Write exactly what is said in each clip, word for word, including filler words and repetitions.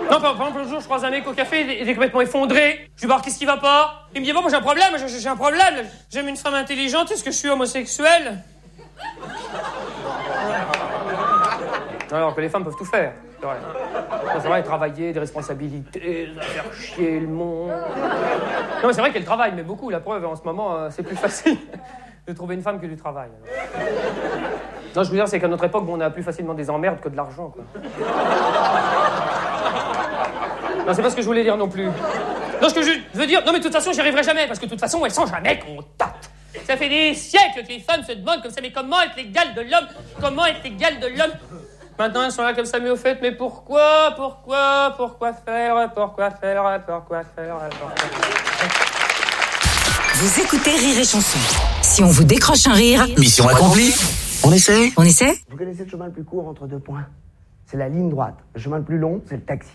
Non, par exemple, le jour, je croise un mec au café, il est complètement effondré. Je lui dis, qu'est-ce qui va pas? Il me dit, bon, moi j'ai un problème, j'ai, j'ai un problème. J'aime une femme intelligente, est-ce que je suis homosexuel? Alors que les femmes peuvent tout faire. C'est vrai. C'est vrai, travailler, des responsabilités, faire chier le monde. Non, mais c'est vrai qu'elle travaille, mais beaucoup. La preuve, en ce moment, euh, c'est plus facile de trouver une femme que du travail. Alors. Non, je veux dire, c'est qu'à notre époque, bon, on a plus facilement des emmerdes que de l'argent, quoi. Non, c'est pas ce que je voulais dire non plus. Non, ce que je veux dire... Non, mais de toute façon, j'y arriverai jamais, parce que de toute façon, elles sont jamais contentes. Ça fait des siècles que les femmes se demandent comme ça, mais comment être l'égal de l'homme? Comment être l'égal de l'homme? Maintenant, elles sont là comme ça, mais au fait, mais pourquoi? Pourquoi? Pourquoi faire? Pourquoi faire? Pourquoi faire? Pourquoi faire? Vous écoutez Rire et Chanson. Si on vous décroche un rire... Mission accomplie. On essaie? On essaie? Vous connaissez le chemin le plus court entre deux points? C'est la ligne droite. Le chemin le plus long, c'est le taxi.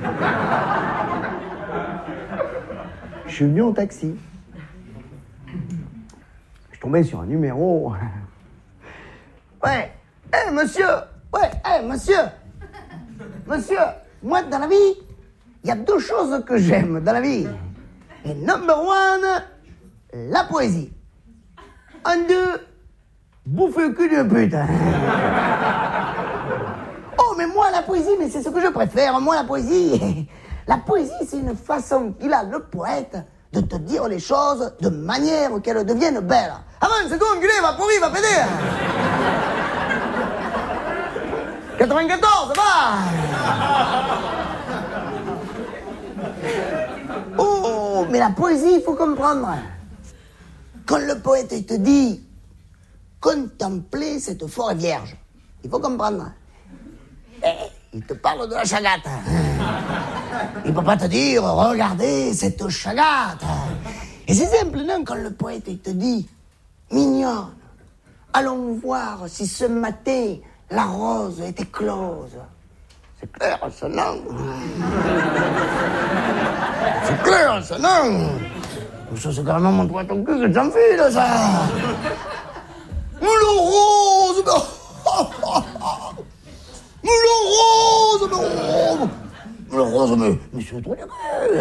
Je suis venu en taxi. Je suis tombé sur un numéro. Ouais. Eh, hey, monsieur. Ouais, eh, hey, monsieur. Monsieur, moi, dans la vie, il y a deux choses que j'aime dans la vie. Et number one, la poésie. Un, deux, bouffer le cul d'une pute. Oh, mais moi, la poésie, mais c'est ce que je préfère. Moi, la poésie, la poésie, c'est une façon qu'il a, le poète, de te dire les choses de manière qu'elles deviennent belles. Avance, enculé, va pourri, va péter. quatre-vingt-quatorze, va. Oh, mais la poésie, il faut comprendre. Quand le poète il te dit « Contemplez cette forêt vierge », il faut comprendre. Eh, il te parle de la chagate. Il ne peut pas te dire « Regardez cette chagate ». Et c'est simple, non? Quand le poète il te dit « Mignonne, allons voir si ce matin la rose est éclose ». C'est clair, ça, non? C'est clair, ça, non? Ça, c'est carrément mon poète au cul que j'en fais, là, ça. Mais le rose, mais... Mais le rose, mais... Mais le rose, mais... Mais c'est trop bien.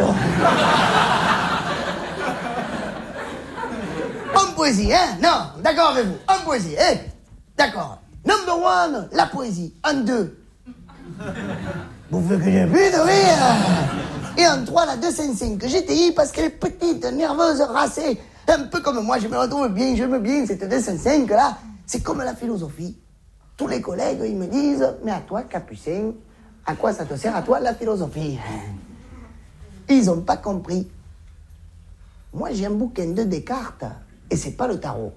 En poésie, hein? Non, d'accord avec vous. En poésie, hein? D'accord. Number one, la poésie. En deux. Vous faites que j'ai plus de rire. Et en trois, la deux cent cinq G T I parce qu'elle est petite, nerveuse, racée. Un peu comme moi, je me retrouve bien, je me bien, cette deux cent cinq là. C'est comme la philosophie. Tous les collègues, ils me disent, mais à toi, Capucin, à quoi ça te sert à toi la philosophie? Ils n'ont pas compris. Moi, j'ai un bouquin de Descartes et c'est pas le tarot.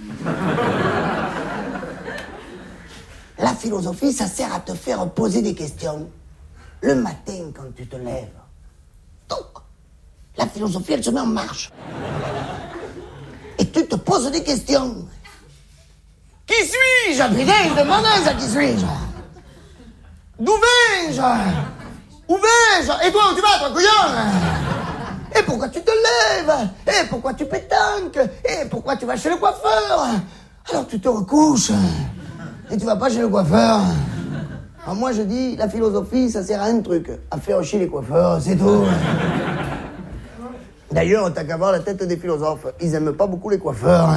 La philosophie, ça sert à te faire poser des questions. Le matin, quand tu te lèves. Donc, la philosophie, elle se met en marche. Et tu te poses des questions. Qui suis-je? Putain, demande ça, qui suis-je? D'où vais-je? Où vais-je? Et toi, où tu vas, toi, couillon? Et pourquoi tu te lèves? Et pourquoi tu pétanques? Et pourquoi tu vas chez le coiffeur? Alors tu te recouches. Et tu vas pas chez le coiffeur. Alors moi, je dis, la philosophie, ça sert à un truc. À faire chier les coiffeurs, c'est tout. D'ailleurs, t'as qu'à voir la tête des philosophes. Ils aiment pas beaucoup les coiffeurs.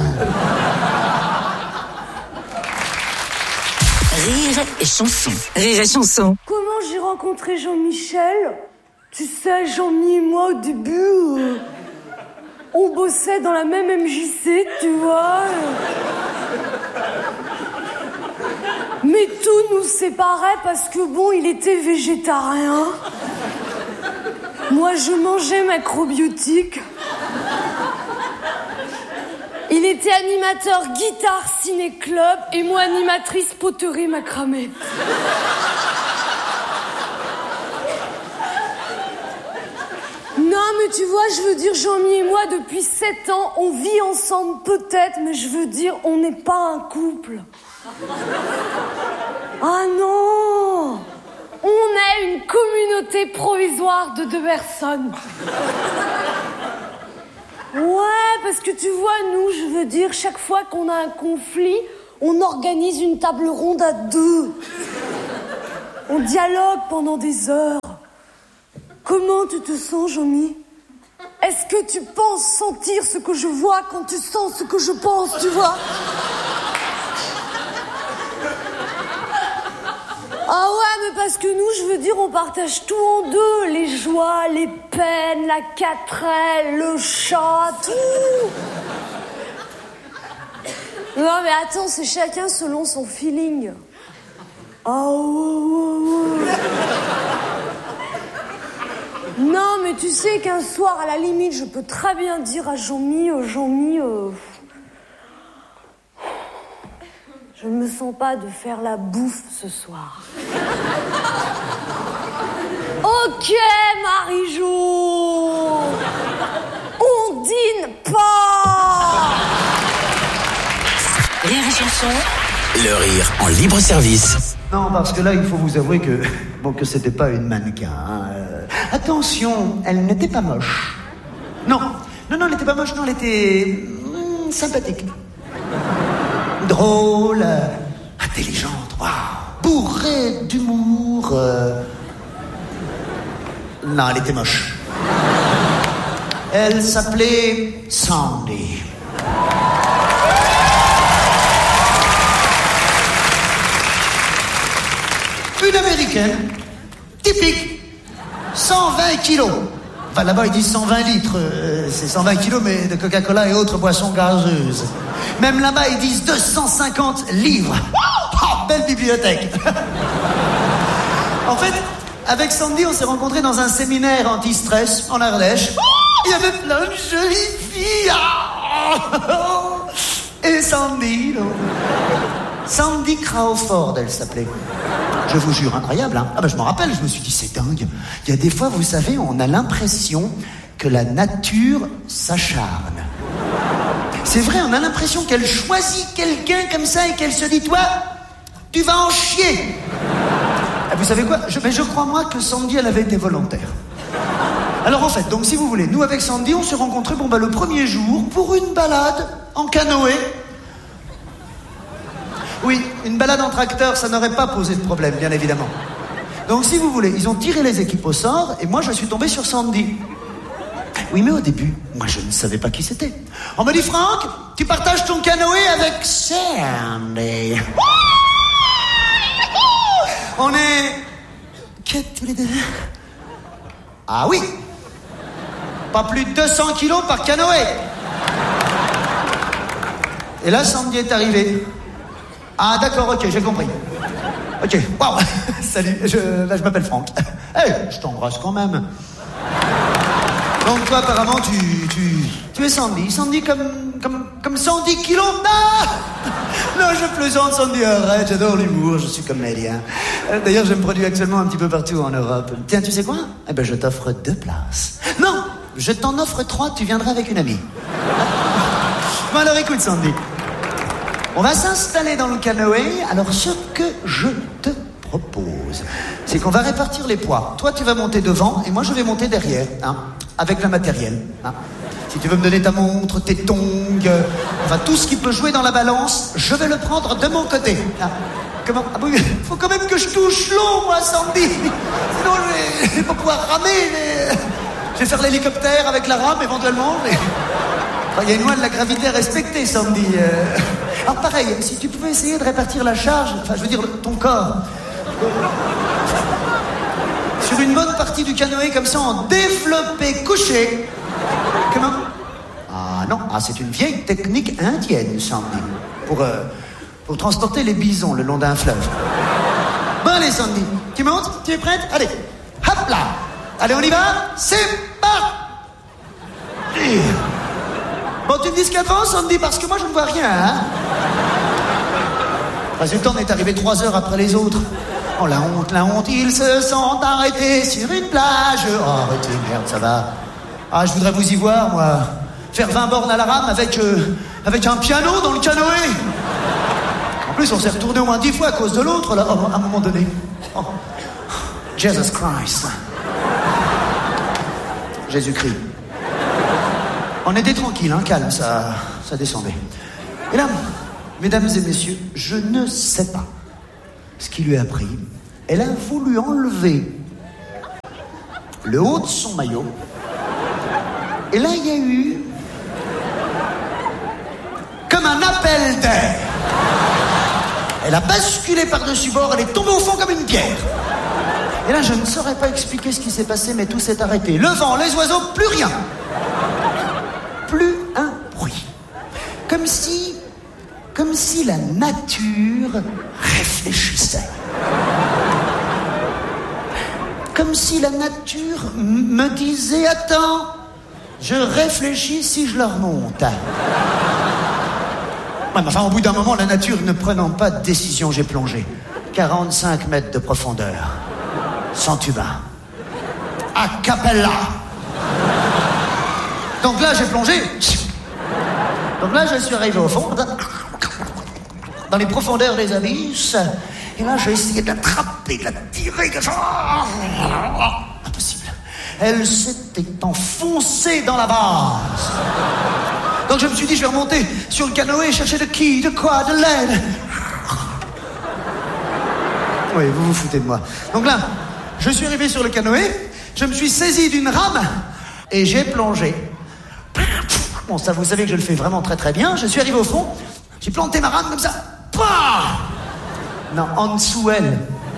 Rire et Chanson. Rire et Chanson. Comment j'ai rencontré Jean-Michel? Tu sais, Jean-Mi et moi, au début, euh, on bossait dans la même M J C, tu vois. Mais tout nous séparait parce que, bon, il était végétarien. Moi, je mangeais macrobiotique. Il était animateur guitare ciné-club et moi animatrice poterie macramé. Non, mais tu vois, je veux dire, Jean-Mi et moi, depuis sept ans, on vit ensemble peut-être, mais je veux dire, on n'est pas un couple. Ah non! On est une communauté provisoire de deux personnes. Ouais, parce que tu vois, nous, je veux dire, chaque fois qu'on a un conflit, on organise une table ronde à deux. On dialogue pendant des heures. Comment tu te sens, Jean-Mi? Est-ce que tu penses sentir ce que je vois quand tu sens ce que je pense, tu vois? Ah ouais, mais parce que nous, je veux dire, on partage tout en deux. Les joies, les peines, la quatrelle, le chat, tout. Non, mais attends, c'est chacun selon son feeling. Ah ouais, ouais, ouais. Non, mais tu sais qu'un soir, à la limite, je peux très bien dire à Jean-Mi, euh, Jean-Mi, euh, je ne me sens pas de faire la bouffe ce soir. Ok, Marie-Jo, on dîne pas. Rire et chanson. Le rire en libre service. Non, parce que là, il faut vous avouer que bon, que c'était pas une mannequin. Hein. Euh, attention, elle n'était pas moche. Non, non, non, elle n'était pas moche. Non, elle était hmm, sympathique, drôle, euh, intelligente, waouh, bourrée d'humour. Euh... Non, elle était moche. Elle s'appelait Sandy. Une américaine, typique, cent vingt kilos. Enfin, là-bas, ils disent cent vingt litres. Euh, c'est cent vingt kilos, mais de Coca-Cola et autres boissons gazeuses. Même là-bas, ils disent deux cent cinquante livres. Oh, belle bibliothèque. En fait, avec Sandy, on s'est rencontrés dans un séminaire anti-stress en Ardèche. Il y avait plein de jolies filles. Et Sandy, non. Sandy Crawford, elle s'appelait. Je vous jure, incroyable, hein. Ah ben je m'en rappelle, je me suis dit, c'est dingue. Il y a des fois, vous savez, on a l'impression que la nature s'acharne. C'est vrai, on a l'impression qu'elle choisit quelqu'un comme ça et qu'elle se dit, toi, tu vas en chier. Ah, vous savez quoi, je, mais je crois, moi, que Sandy, elle avait été volontaire. Alors en fait, donc si vous voulez, nous avec Sandy, on s'est rencontrés, bon ben le premier jour, pour une balade en canoë. Oui, une balade en tracteur, ça n'aurait pas posé de problème, bien évidemment. Donc, si vous voulez, ils ont tiré les équipes au sort, et moi, je suis tombé sur Sandy. Oui, mais au début, moi, je ne savais pas qui c'était. On me dit, Franck, tu partages ton canoë avec Sandy. On est... que tous les deux. Ah oui. Pas plus de deux cents kilos par canoë. Et là, Sandy est arrivée. Ah d'accord, ok, j'ai compris. Ok, waouh, salut, je, bah, je m'appelle Franck. Hey, je t'embrasse quand même. Donc toi, apparemment, tu, tu, tu es Sandy. Sandy comme, comme, comme cent dix kilos. Ah non, je plaisante, Sandy, arrête, j'adore l'humour, je suis comédien. D'ailleurs, je me produis actuellement un petit peu partout en Europe. Tiens, tu sais quoi? Eh ben, je t'offre deux places. Non, je t'en offre trois, tu viendras avec une amie. Bon alors, écoute, Sandy. On va s'installer dans le canoë. Alors, ce que je te propose, c'est qu'on va répartir les poids. Toi, tu vas monter devant et moi, je vais monter derrière, hein, avec le matériel. Hein. Si tu veux me donner ta montre, tes tongs, euh, enfin, tout ce qui peut jouer dans la balance, je vais le prendre de mon côté. Hein. Comment? Ah oui, faut quand même que je touche l'eau, moi, Sandy. Sinon, je vais, je vais pas pouvoir ramer. Mais... je vais faire l'hélicoptère avec la rame, éventuellement. Mais... enfin, il y a une loi de la gravité à respecter, Sandy. Euh... Alors pareil, si tu pouvais essayer de répartir la charge, enfin je veux dire ton corps, sur une bonne partie du canoë comme ça en développé couché. Comment? Ah non, ah, c'est une vieille technique indienne, Sandy, pour, euh, pour transporter les bisons le long d'un fleuve. Bon allez Sandy, tu montes? Tu es prête? Allez, hop là. Allez on y va? C'est parti. Bon, tu me dis ce qu'il y a devant, Sandy, parce que moi, je ne vois rien, hein. Résultat, on est arrivé trois heures après les autres. Oh, la honte, la honte, ils se sont arrêtés sur une plage. Oh, arrêtez, merde, ça va. Ah, je voudrais vous y voir, moi. Faire vingt bornes à la rame avec, euh, avec un piano dans le canoë. En plus, on s'est retourné au moins dix fois à cause de l'autre, là, à un moment donné. Oh. Jesus Christ. Jésus-Christ. On était tranquille, hein, calme, ça, ça descendait. Et là, mesdames et messieurs, je ne sais pas ce qui lui a pris. Elle a voulu enlever le haut de son maillot. Et là, il y a eu comme un appel d'air. Elle a basculé par-dessus bord, elle est tombée au fond comme une pierre. Et là, je ne saurais pas expliquer ce qui s'est passé, mais tout s'est arrêté. Le vent, les oiseaux, plus rien. Plus un bruit. Comme si... Comme si la nature réfléchissait. Comme si la nature m- me disait « Attends, je réfléchis si je leur monte. » Ouais, mais enfin, au bout d'un moment, la nature ne prenant pas de décision, j'ai plongé. quarante-cinq mètres de profondeur. Sans tuba. A cappella. Donc là, j'ai plongé. Donc là, je suis arrivé au fond, dans les profondeurs des abysses. Et là, j'ai essayé d'attraper, de la tirer. Impossible. Elle s'était enfoncée dans la vase. Donc je me suis dit, je vais remonter sur le canoë, chercher de qui, de quoi, de l'aide. Oui, vous vous foutez de moi. Donc là, je suis arrivé sur le canoë, je me suis saisi d'une rame et j'ai plongé. Bon, ça, vous savez que je le fais vraiment très très bien. Je suis arrivé au fond, j'ai planté ma rame comme ça. Pah non, en dessous elle.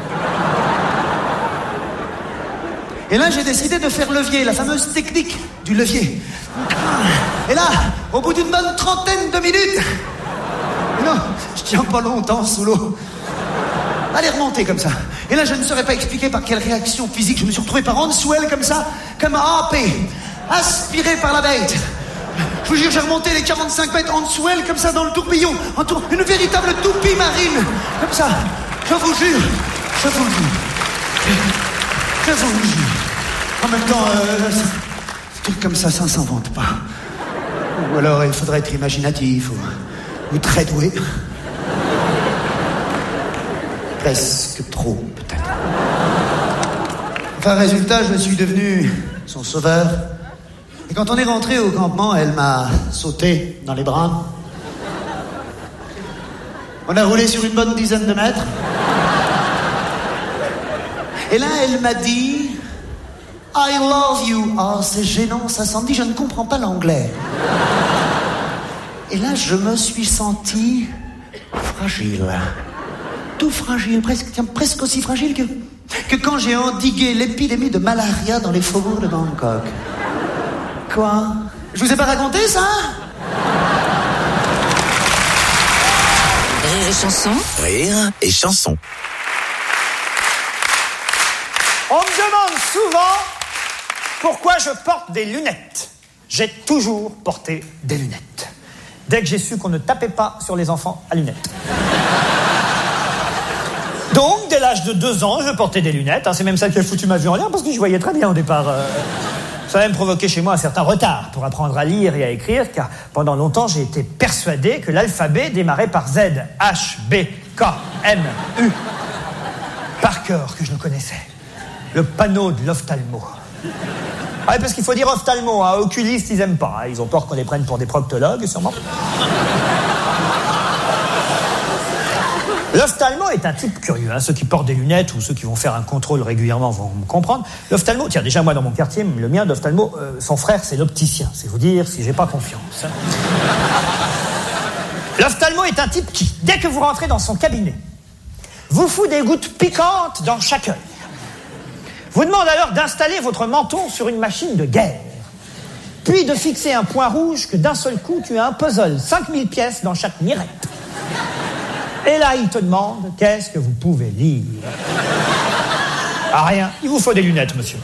Et là, j'ai décidé de faire levier, la fameuse technique du levier. Et là, au bout d'une bonne trentaine de minutes, non, je tiens pas longtemps sous l'eau. Allez, remonter comme ça. Et là, je ne saurais pas expliquer par quelle réaction physique je me suis retrouvé par en dessous elle comme ça, comme happé, aspiré par la bête. Je vous jure, j'ai remonté les quarante-cinq mètres en dessous elle comme ça dans le tourbillon, en tour, une véritable toupie marine, comme ça. Je vous jure, je vous jure, je vous jure. En même temps, euh, un truc comme ça, ça ne s'invente pas. Ou alors, il faudrait être imaginatif ou, ou très doué. Presque trop, peut-être. Enfin, résultat, je suis devenu son sauveur. Et quand on est rentré au campement, elle m'a sauté dans les bras. On a roulé sur une bonne dizaine de mètres. Et là, elle m'a dit « I love you ». Oh, c'est gênant, ça s'en dit, je ne comprends pas l'anglais. Et là, je me suis senti fragile. Tout fragile, presque, tiens, presque aussi fragile que, que quand j'ai endigué l'épidémie de malaria dans les faubourgs de Bangkok. Quoi? Je vous ai pas raconté ça? Rire et chanson. Rire et chanson. On me demande souvent pourquoi je porte des lunettes. J'ai toujours porté des lunettes. Dès que j'ai su qu'on ne tapait pas sur les enfants à lunettes. Donc, dès l'âge de deux ans, je portais des lunettes. Hein, c'est même ça qui a foutu ma vue en l'air parce que je voyais très bien au départ. Euh... Ça a même provoqué chez moi un certain retard pour apprendre à lire et à écrire, car pendant longtemps, j'ai été persuadé que l'alphabet démarrait par Z, H, B, K, M, U. Par cœur que je le connaissais. Le panneau de l'ophtalmo. Ah, parce qu'il faut dire ophtalmo, hein, oculistes, ils aiment pas. Hein, ils ont peur qu'on les prenne pour des proctologues, sûrement. L'ophtalmo est un type curieux. Hein. Ceux qui portent des lunettes ou ceux qui vont faire un contrôle régulièrement vont me comprendre. L'ophtalmo, tiens, déjà moi dans mon quartier, le mien d'ophtalmo, euh, son frère c'est l'opticien. C'est vous dire si j'ai pas confiance. Hein. L'ophtalmo est un type qui, dès que vous rentrez dans son cabinet, vous fout des gouttes piquantes dans chaque œil. Vous demande alors d'installer votre menton sur une machine de guerre. Puis de fixer un point rouge que d'un seul coup tu as un puzzle, cinq mille pièces dans chaque mirette. Et là, il te demande, qu'est-ce que vous pouvez lire? Ah, rien. Il vous faut des lunettes, monsieur.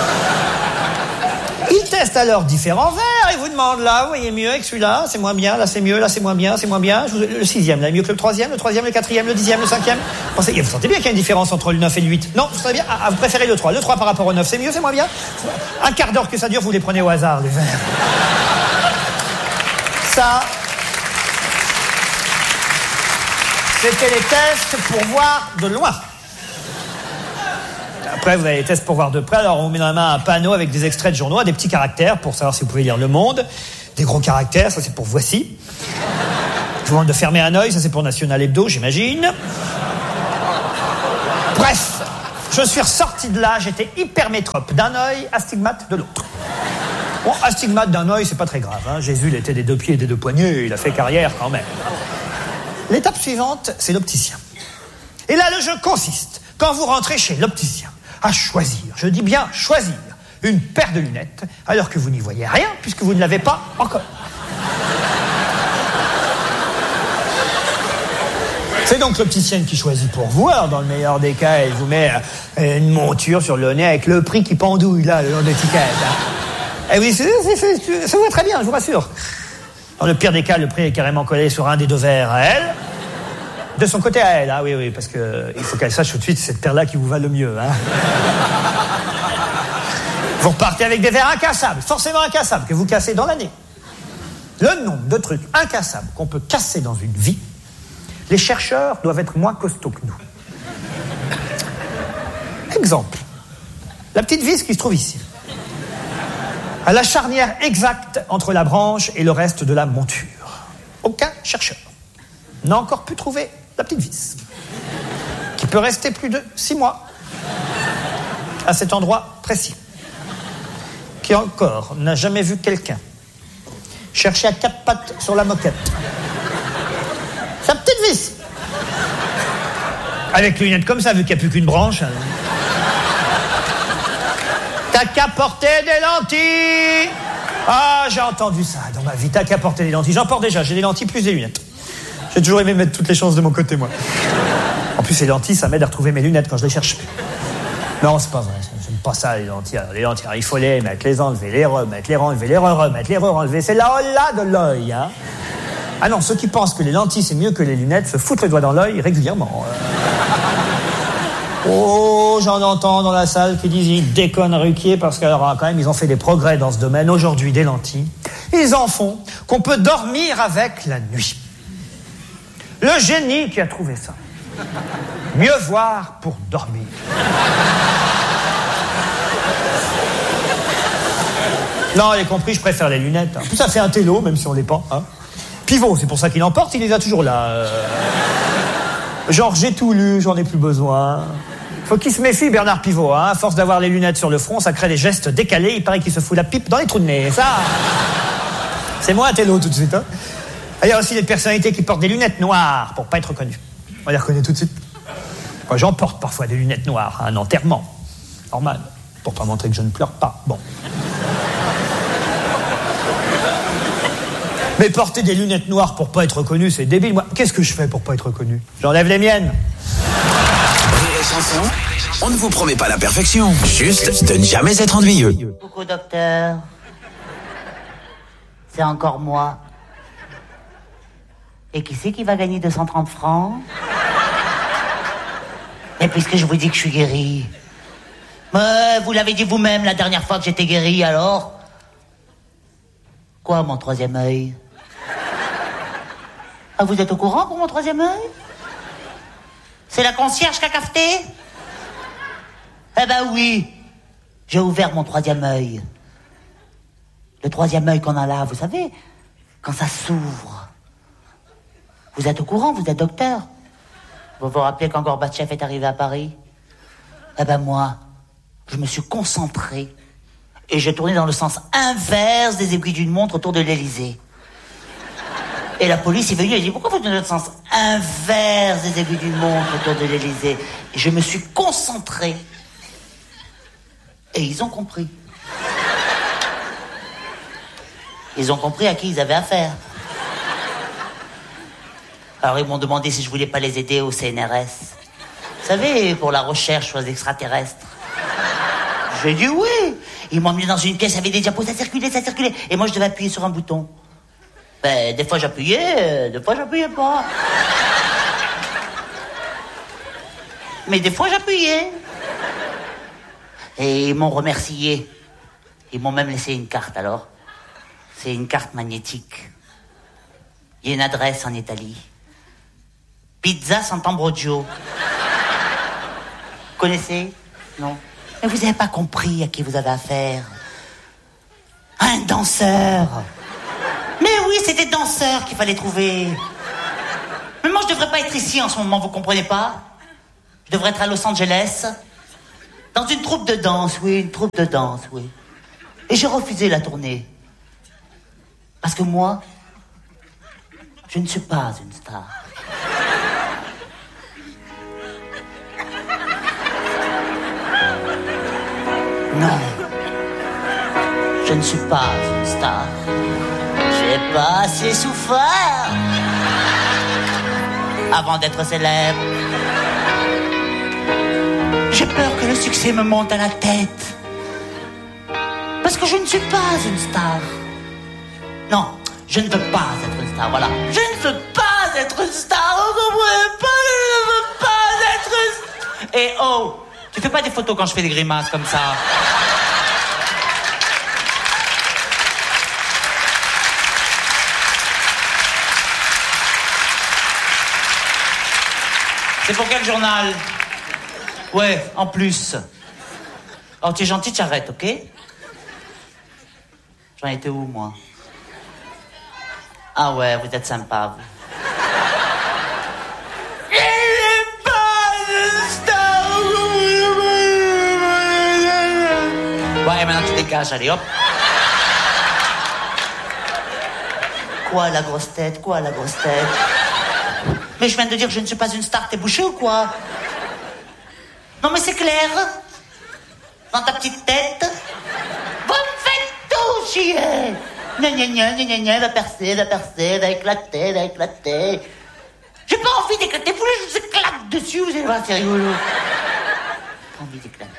Il teste alors différents verres et vous demande, là, vous voyez mieux avec celui-là, c'est moins bien, là c'est mieux, là c'est moins bien, c'est moins bien. Je vous... Le sixième, là, mieux que le troisième, le troisième, le quatrième, le dixième, le cinquième. Vous, pensez... vous sentez bien qu'il y a une différence entre le neuf et le huit? Non, vous savez bien, ah, vous préférez le trois. Le trois par rapport au neuf, c'est mieux, c'est moins bien. Un quart d'heure que ça dure, vous les prenez au hasard, les verres. Ça... C'était les tests pour voir de loin. Après, vous avez les tests pour voir de près. Alors, on met dans la main un panneau avec des extraits de journaux, des petits caractères pour savoir si vous pouvez lire Le Monde. Des gros caractères, ça c'est pour Voici. Je vous demande de fermer un œil, ça c'est pour National Hebdo, j'imagine. Bref, Je suis ressorti de là, j'étais hypermétrope d'un œil, astigmate de l'autre. Bon, astigmate d'un œil, c'est pas très grave. Hein. Jésus, il était des deux pieds et des deux poignets, il a fait carrière quand même. L'étape suivante, c'est l'opticien. Et là, le jeu consiste, quand vous rentrez chez l'opticien, à choisir, je dis bien choisir, une paire de lunettes, alors que vous n'y voyez rien, puisque vous ne l'avez pas encore. C'est donc l'opticienne qui choisit pour vous. Alors, dans le meilleur des cas, elle vous met euh, une monture sur le nez avec le prix qui pendouille, là, le long d'étiquette. Hein. Et oui, c'est, c'est, c'est, ça va très bien, je vous rassure. Dans le pire des cas, le prix est carrément collé sur un des deux verres à elle. De son côté à elle, ah oui, oui, parce que il faut qu'elle sache tout de suite cette paire-là qui vous va le mieux. Hein. Vous repartez avec des verres incassables, forcément incassables, que vous cassez dans l'année. Le nombre de trucs incassables qu'on peut casser dans une vie, les chercheurs doivent être moins costauds que nous. Exemple. La petite vis qui se trouve ici. À la charnière exacte entre la branche et le reste de la monture. Aucun chercheur n'a encore pu trouver la petite vis. Qui peut rester plus de six mois à cet endroit précis. Qui encore n'a jamais vu quelqu'un chercher à quatre pattes sur la moquette. Sa petite vis. Avec les lunettes comme ça, vu qu'il n'y a plus qu'une branche. Alors. T'as qu'à porter des lentilles. Ah, j'ai entendu ça dans ma vie. T'as qu'à porter des lentilles. J'en porte déjà. J'ai des lentilles plus des lunettes. J'ai toujours aimé mettre toutes les chances de mon côté, moi. En plus, les lentilles, ça m'aide à retrouver mes lunettes quand je les cherche plus. Non, c'est pas vrai. J'aime pas ça, les lentilles. Alors, les lentilles, alors, il faut les mettre, les enlever, les remettre, les enlever, les remettre, les re-enlever. C'est la holla de l'œil, hein. Ah non, ceux qui pensent que les lentilles c'est mieux que les lunettes se foutent le doigt dans l'œil régulièrement. Oh, j'en entends dans la salle qui disent ils déconnent Ruquier parce qu'alors quand même ils ont fait des progrès dans ce domaine aujourd'hui des lentilles. Ils en font qu'on peut dormir avec la nuit. Le génie qui a trouvé ça. Mieux voir pour dormir. Non, j'ai compris, je préfère les lunettes. En plus, ça fait un télo, même si on l'est pas. Hein. Pivot, c'est pour ça qu'il en porte, il les a toujours là. Euh... Genre, j'ai tout lu, j'en ai plus besoin. Faut qu'il se méfie, Bernard Pivot. Hein. À force d'avoir les lunettes sur le front, ça crée des gestes décalés. Il paraît qu'il se fout la pipe dans les trous de nez. Ça, c'est moi un télo tout de suite. Hein. Il y a aussi des personnalités qui portent des lunettes noires pour pas être reconnues. On les reconnaît tout de suite. Moi, j'en porte parfois des lunettes noires à un enterrement. Normal. Pour pas montrer que je ne pleure pas. Bon. Mais porter des lunettes noires pour pas être reconnu, c'est débile. Moi, qu'est-ce que je fais pour pas être reconnu? J'enlève les miennes. Rire et chanson, on ne vous promet pas la perfection, juste de ne jamais être ennuyeux. Coucou docteur. C'est encore moi. Et qui c'est qui va gagner deux cent trente francs? Et puisque je vous dis que je suis guéri. Mais vous l'avez dit vous-même la dernière fois que j'étais guéri, alors? Quoi, mon troisième œil? Ah, vous êtes au courant pour mon troisième œil? C'est la concierge qui a cafeté? Eh ben oui, j'ai ouvert mon troisième œil. Le troisième œil qu'on a là, vous savez, quand ça s'ouvre. Vous êtes au courant, vous êtes docteur? Vous vous rappelez quand Gorbatchev est arrivé à Paris? Eh ben moi, je me suis concentré et j'ai tourné dans le sens inverse des aiguilles d'une montre autour de l'Élysée. Et la police est venue et a dit, pourquoi vous tournez dans le sens inverse des aiguilles d'une montre autour de l'Élysée? Et je me suis concentré. Et ils ont compris. Ils ont compris à qui ils avaient affaire. Alors ils m'ont demandé si je voulais pas les aider au C N R S. Vous savez, pour la recherche sur les extraterrestres. J'ai dit oui. Ils m'ont mis dans une pièce avec des diapos, ça circulait, ça circulait. Et moi, je devais appuyer sur un bouton. Ben, des fois, j'appuyais, des fois, j'appuyais pas. Mais des fois, j'appuyais. Et ils m'ont remercié. Ils m'ont même laissé une carte, alors. C'est une carte magnétique. Il y a une adresse en Italie. Pizza Sant'Ambrogio. Vous connaissez? Non. Mais vous n'avez pas compris à qui vous avez affaire. Un danseur. Mais oui, c'était danseur qu'il fallait trouver. Mais moi, je devrais pas être ici en ce moment, vous comprenez pas? Je devrais être à Los Angeles. Dans une troupe de danse, oui, une troupe de danse, oui. Et j'ai refusé la tournée. Parce que moi, je ne suis pas une star. Non. Je ne suis pas une star. J'ai pas assez souffert avant d'être célèbre. J'ai peur que le succès me monte à la tête. Parce que je ne suis pas une star. Non, je ne veux pas être une star, voilà. Je ne veux pas être une star, vous comprenez pas, je ne veux pas être une star. Et oh, tu fais pas des photos quand je fais des grimaces comme ça. C'est pour quel journal? Ouais, en plus. Oh, tu es gentil, tu arrêtes, ok? J'en étais où, moi? Ah ouais, vous êtes sympa, vous. Il est pas une star. Ouais, maintenant tu dégages, allez, hop. Quoi, la grosse tête? Quoi, la grosse tête? Mais je viens de dire que je ne suis pas une star, t'es bouché ou quoi? Non mais c'est clair. Dans ta petite tête. Vous me faites tout chier. Gna gna gna gna gna gna, va percer, va percer, va éclater, va éclater. J'ai pas envie d'éclater, vous voulez que je vous éclate dessus, vous allez voir, c'est rigolo. J'ai pas envie d'éclater.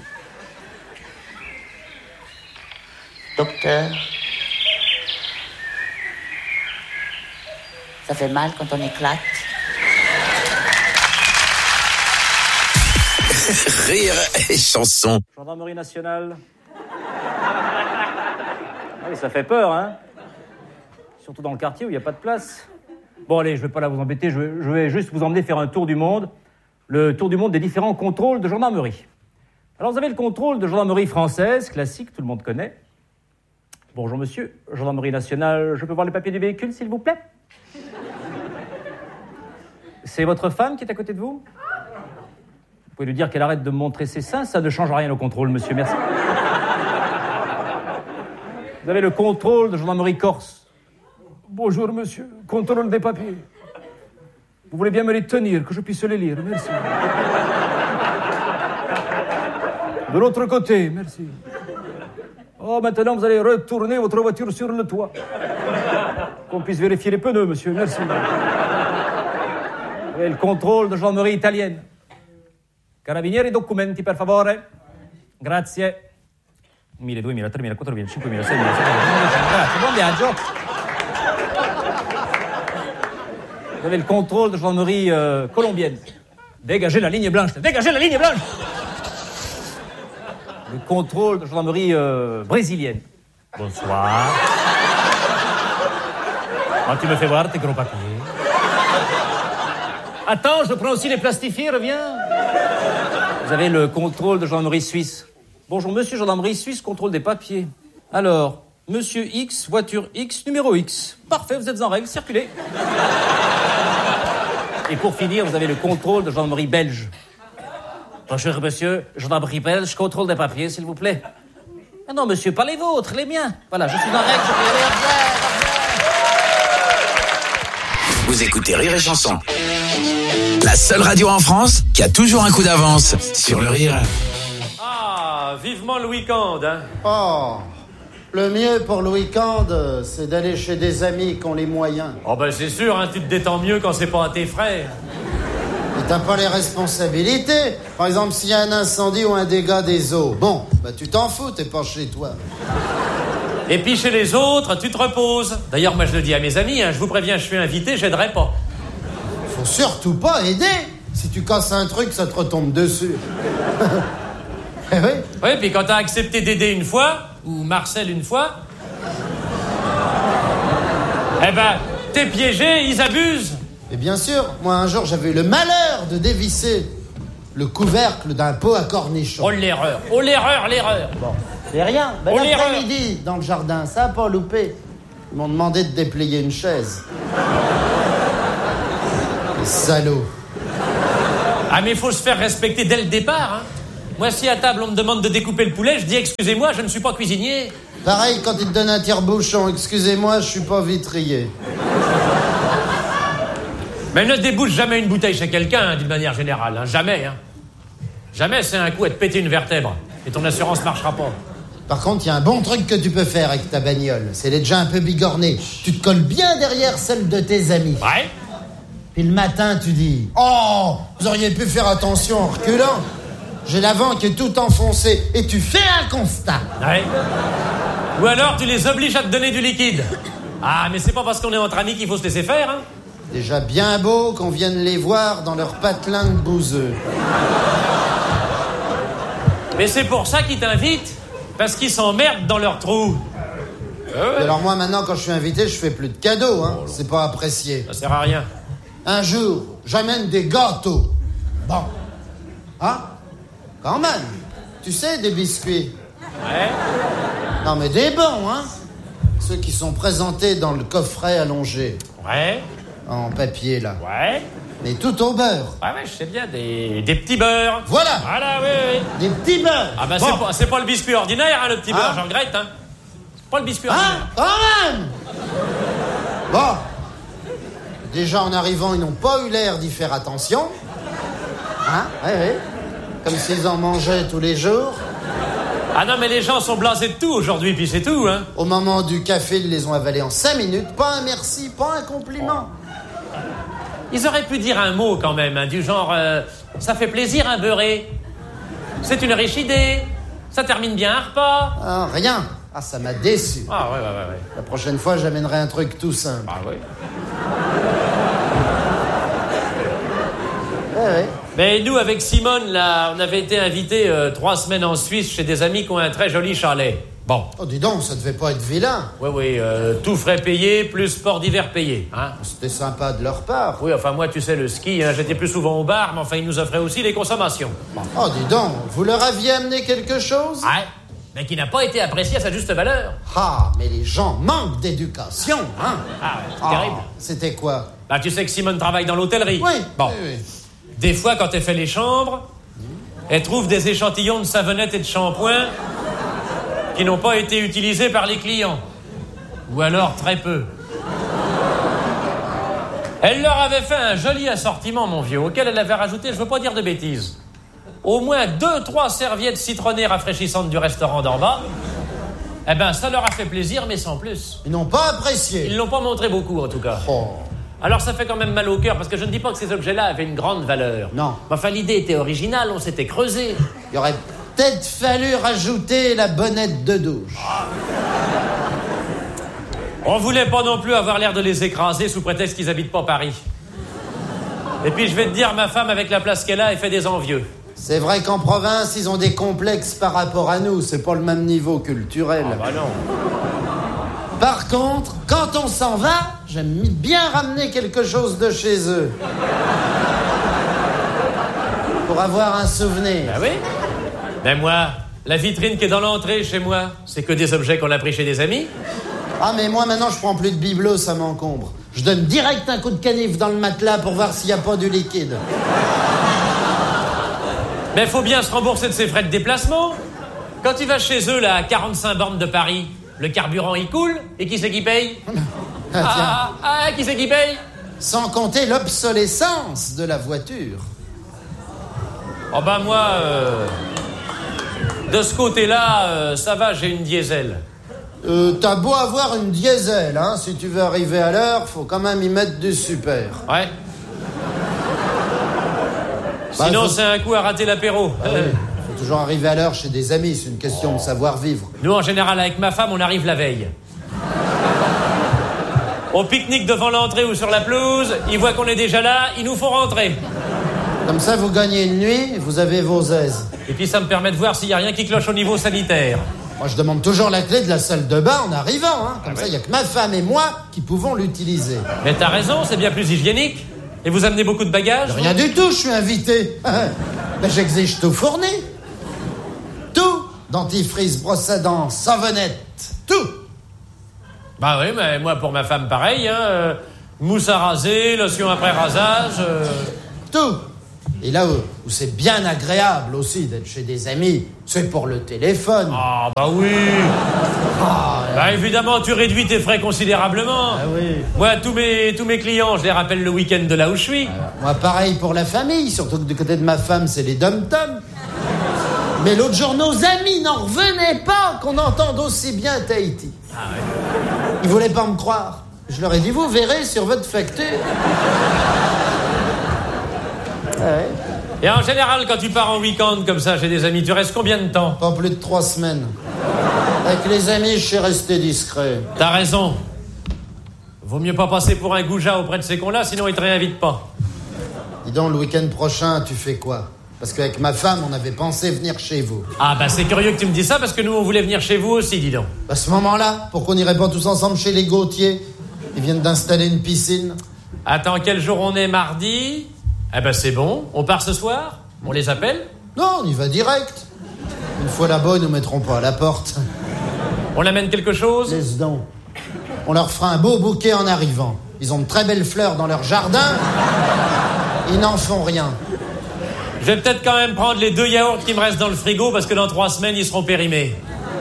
Docteur. Ça fait mal quand on éclate. Rire et chanson. Gendarmerie nationale. Ah oui, ça fait peur, hein. Surtout dans le quartier où il n'y a pas de place. Bon, allez, je vais pas là vous embêter, je vais, je vais juste vous emmener faire un tour du monde. Le tour du monde des différents contrôles de gendarmerie. Alors, vous avez le contrôle de gendarmerie française, classique, tout le monde connaît. Bonjour, monsieur. Gendarmerie nationale, je peux voir les papiers du véhicule, s'il vous plaît? C'est votre femme qui est à côté de vous? Vous pouvez lui dire qu'elle arrête de me montrer ses seins, ça ne change rien au contrôle, monsieur, merci. Vous avez le contrôle de gendarmerie corse. Bonjour, monsieur. Contrôle des papiers. Vous voulez bien me les tenir, que je puisse les lire, merci. De l'autre côté, merci. Oh, maintenant, vous allez retourner votre voiture sur le toit. Qu'on puisse vérifier les pneus, monsieur, merci. Vous avez le contrôle de gendarmerie italienne. Carabinieri documenti, per favore. Grazie. mille, duemila, tremila, quattromila, cinquemila, seimila, settemila, grazie, buon viaggio. Vous avez le contrôle de gendarmerie euh, colombienne. Dégagez la ligne blanche, dégagez la ligne blanche. Le contrôle de gendarmerie euh, brésilienne. Bonsoir. Oh, tu me fais voir tes gros papiers. Attends, je prends aussi les plastifiés, reviens. Vous avez le contrôle de gendarmerie suisse. Bonjour, monsieur, gendarmerie suisse, contrôle des papiers. Alors, monsieur X, voiture X, numéro X. Parfait, vous êtes en règle, circulez. Et pour finir, vous avez le contrôle de gendarmerie belge. Bonjour, monsieur, gendarmerie belge, contrôle des papiers, s'il vous plaît. Ah non, monsieur, pas les vôtres, les miens. Voilà, je suis en règle, je peux y aller, au revoir, au revoir. Vous écoutez Rire et Chanson. La seule radio en France qui a toujours un coup d'avance sur le rire. Ah, vivement le week-end, hein. Oh, le mieux pour le week-end, c'est d'aller chez des amis qui ont les moyens. Oh ben c'est sûr, hein, tu te détends mieux quand c'est pas à tes frais. Et t'as pas les responsabilités. Par exemple, s'il y a un incendie ou un dégât des eaux, bon, bah tu t'en fous, t'es pas chez toi. Et puis chez les autres, tu te reposes. D'ailleurs, moi je le dis à mes amis, hein, je vous préviens, je suis invité, j'aiderai pas. Faut surtout pas aider. Si tu casses un truc, ça te retombe dessus. Eh oui. Oui, puis quand t'as accepté d'aider une fois, ou Marcel une fois, eh ben, t'es piégé, ils abusent. Et bien sûr, moi un jour j'avais eu le malheur de dévisser le couvercle d'un pot à cornichons. Oh l'erreur, oh l'erreur, l'erreur. Bon, c'est rien. Ben, oh, l'après-midi, dans le jardin, ça a pas loupé. Ils m'ont demandé de déplier une chaise. Les salauds. Ah mais faut se faire respecter dès le départ, hein. Moi, si à table on me demande de découper le poulet, je dis excusez-moi, je ne suis pas cuisinier. Pareil, quand ils te donnent un tire-bouchon, excusez-moi, je suis pas vitrier. Mais ne débouche jamais une bouteille chez quelqu'un, hein, d'une manière générale. Hein. Jamais, hein. Jamais, c'est un coup à te péter une vertèbre. Et ton assurance marchera pas. Par contre, il y a un bon truc que tu peux faire avec ta bagnole. C'est elle est déjà un peu bigornée. Tu te colles bien derrière celle de tes amis. Ouais. Puis le matin, tu dis « Oh, vous auriez pu faire attention en reculant. J'ai l'avant qui est tout enfoncé. » Et tu fais un constat. Ouais. Ou alors, tu les obliges à te donner du liquide. Ah, mais c'est pas parce qu'on est entre amis qu'il faut se laisser faire, hein. Déjà bien beau qu'on vienne les voir dans leur patelin de bouseux. Mais c'est pour ça qu'ils t'invitent. Parce qu'ils s'emmerdent dans leur trou. Euh, ouais. Alors moi, maintenant, quand je suis invité, je fais plus de cadeaux, hein. C'est pas apprécié. Ça sert à rien. Un jour, j'amène des gâteaux. Bon. Hein? Quand même. Tu sais, des biscuits. Ouais. Non, mais des bons, hein. Ceux qui sont présentés dans le coffret allongé. Ouais. En papier, là. Ouais. Mais tout au beurre. Ouais, ouais, je sais bien, des, des petits beurres. Voilà. Voilà, oui, oui. Des petits beurres. Ah bah bon. c'est, pas, c'est pas le biscuit ordinaire, hein, le petit hein? beurre, j'en regrette, hein. C'est pas le biscuit ordinaire. Hein? Quand même. Bon. Déjà, en arrivant, ils n'ont pas eu l'air d'y faire attention. Hein? Oui, oui. Comme s'ils en mangeaient tous les jours. Ah non, mais les gens sont blasés de tout aujourd'hui, puis c'est tout, hein. Au moment du café, ils les ont avalés en cinq minutes. Pas un merci, pas un compliment. Ils auraient pu dire un mot quand même, hein, du genre euh, ça fait plaisir un beurré. C'est une riche idée. Ça termine bien un repas. Ah, rien. Ah, ça m'a déçu. Ah ouais, ouais, ouais, ouais. La prochaine fois, j'amènerai un truc tout simple. Ah ouais. Ouais, ouais. Mais nous, avec Simone, là, on avait été invités euh, trois semaines en Suisse chez des amis qui ont un très joli chalet. Bon. Oh, dis donc, ça devait pas être vilain. Oui, oui, euh, tout frais payé, plus sport d'hiver payé, hein. C'était sympa de leur part. Oui, enfin, moi, tu sais, le ski, hein, j'étais plus souvent au bar, mais enfin, ils nous offraient aussi les consommations. Bon. Oh, dis donc, vous leur aviez amené quelque chose? Ouais, mais qui n'a pas été apprécié à sa juste valeur. Ah, mais les gens manquent d'éducation, hein. Ah, ouais, c'est ah, terrible. C'était quoi? Bah, tu sais que Simone travaille dans l'hôtellerie. Oui, bon. oui, oui. Des fois, quand elle fait les chambres, elle trouve des échantillons de savonnette et de shampoing qui n'ont pas été utilisés par les clients. Ou alors très peu. Elle leur avait fait un joli assortiment, mon vieux, auquel elle avait rajouté, je veux pas dire de bêtises, au moins deux, trois serviettes citronnées rafraîchissantes du restaurant d'en bas. Eh ben, ça leur a fait plaisir, mais sans plus. Ils n'ont pas apprécié. Ils l'ont pas montré beaucoup, en tout cas. Oh. Alors ça fait quand même mal au cœur, parce que je ne dis pas que ces objets-là avaient une grande valeur. Non. Mais enfin, l'idée était originale, on s'était creusé. Il aurait peut-être fallu rajouter la bonnette de douche. On voulait pas non plus avoir l'air de les écraser sous prétexte qu'ils habitent pas Paris. Et puis je vais te dire, ma femme, avec la place qu'elle a, elle fait des envieux. C'est vrai qu'en province, ils ont des complexes par rapport à nous. C'est pas le même niveau culturel. Ah bah non. Par contre, quand on s'en va, j'aime bien ramener quelque chose de chez eux. Pour avoir un souvenir. Ben oui. Ben moi, la vitrine qui est dans l'entrée chez moi, c'est que des objets qu'on a pris chez des amis. Ah, mais moi, maintenant, je prends plus de bibelot, ça m'encombre. Je donne direct un coup de canif dans le matelas pour voir s'il n'y a pas du liquide. Mais faut bien se rembourser de ses frais de déplacement. Quand tu vas chez eux, là, à quarante-cinq bornes de Paris, le carburant, il coule. Et qui c'est qui paye? Ah, tiens. Ah, ah, ah, qui c'est qui paye? Sans compter l'obsolescence de la voiture. Oh ben moi, euh, de ce côté-là, euh, ça va, j'ai une diesel. Euh, t'as beau avoir une diesel, hein, si tu veux arriver à l'heure, faut quand même y mettre du super. Ouais. Bah, Sinon, faut... c'est un coup à rater l'apéro. Ah, oui. Faut toujours arriver à l'heure chez des amis, c'est une question oh. de savoir-vivre. Nous, en général, avec ma femme, on arrive la veille. Au pique-nique devant l'entrée ou sur la pelouse, ils voient qu'on est déjà là, ils nous font rentrer. Comme ça, vous gagnez une nuit et vous avez vos aises. Et puis ça me permet de voir s'il n'y a rien qui cloche au niveau sanitaire. Moi, je demande toujours la clé de la salle de bain en arrivant, hein. Comme ah, ça, il ouais. n'y a que ma femme et moi qui pouvons l'utiliser. Mais t'as raison, c'est bien plus hygiénique. Et vous amenez beaucoup de bagages? De rien du tout, je suis invité. Ben, j'exige tout fourni. Tout. Dentifrice, brosse à dents, savonnette, tout. Bah oui, mais moi, pour ma femme, pareil, hein. Euh, mousse à raser, lotion après rasage... Euh... Tout. Et là où, où c'est bien agréable aussi d'être chez des amis, c'est pour le téléphone. Ah, bah oui. Ah, Bah évidemment, tu réduis tes frais considérablement. Ah oui. Moi, tous mes, tous mes clients, je les rappelle le week-end de là où je suis. Moi, pareil pour la famille, surtout que du côté de ma femme, c'est les dom-toms. Mais l'autre jour, nos amis n'en revenaient pas qu'on entende aussi bien Tahiti. Ah ouais. Ils voulaient pas me croire. Je leur ai dit, vous verrez sur votre facture. Ouais. Et en général, quand tu pars en week-end comme ça chez des amis, tu restes combien de temps? Pas plus de trois semaines. Avec les amis, je suis resté discret. T'as raison. Vaut mieux pas passer pour un goujat auprès de ces cons-là, sinon ils te réinvitent pas. Dis donc, le week-end prochain, tu fais quoi? Parce qu'avec ma femme, on avait pensé venir chez vous. Ah bah c'est curieux que tu me dises ça, parce que nous, on voulait venir chez vous aussi, dis donc. À ce moment-là, pourquoi on n'irait pas tous ensemble chez les Gauthier? Ils viennent d'installer une piscine. Attends, quel jour on est? Mardi? Eh ben c'est bon, on part ce soir? On les appelle? Non, on y va direct. Une fois là-bas, ils nous mettront pas à la porte. On amène quelque chose? Laisse donc. On leur fera un beau bouquet en arrivant. Ils ont de très belles fleurs dans leur jardin. Ils n'en font rien. Je vais peut-être quand même prendre les deux yaourts qui me restent dans le frigo, parce que dans trois semaines, ils seront périmés.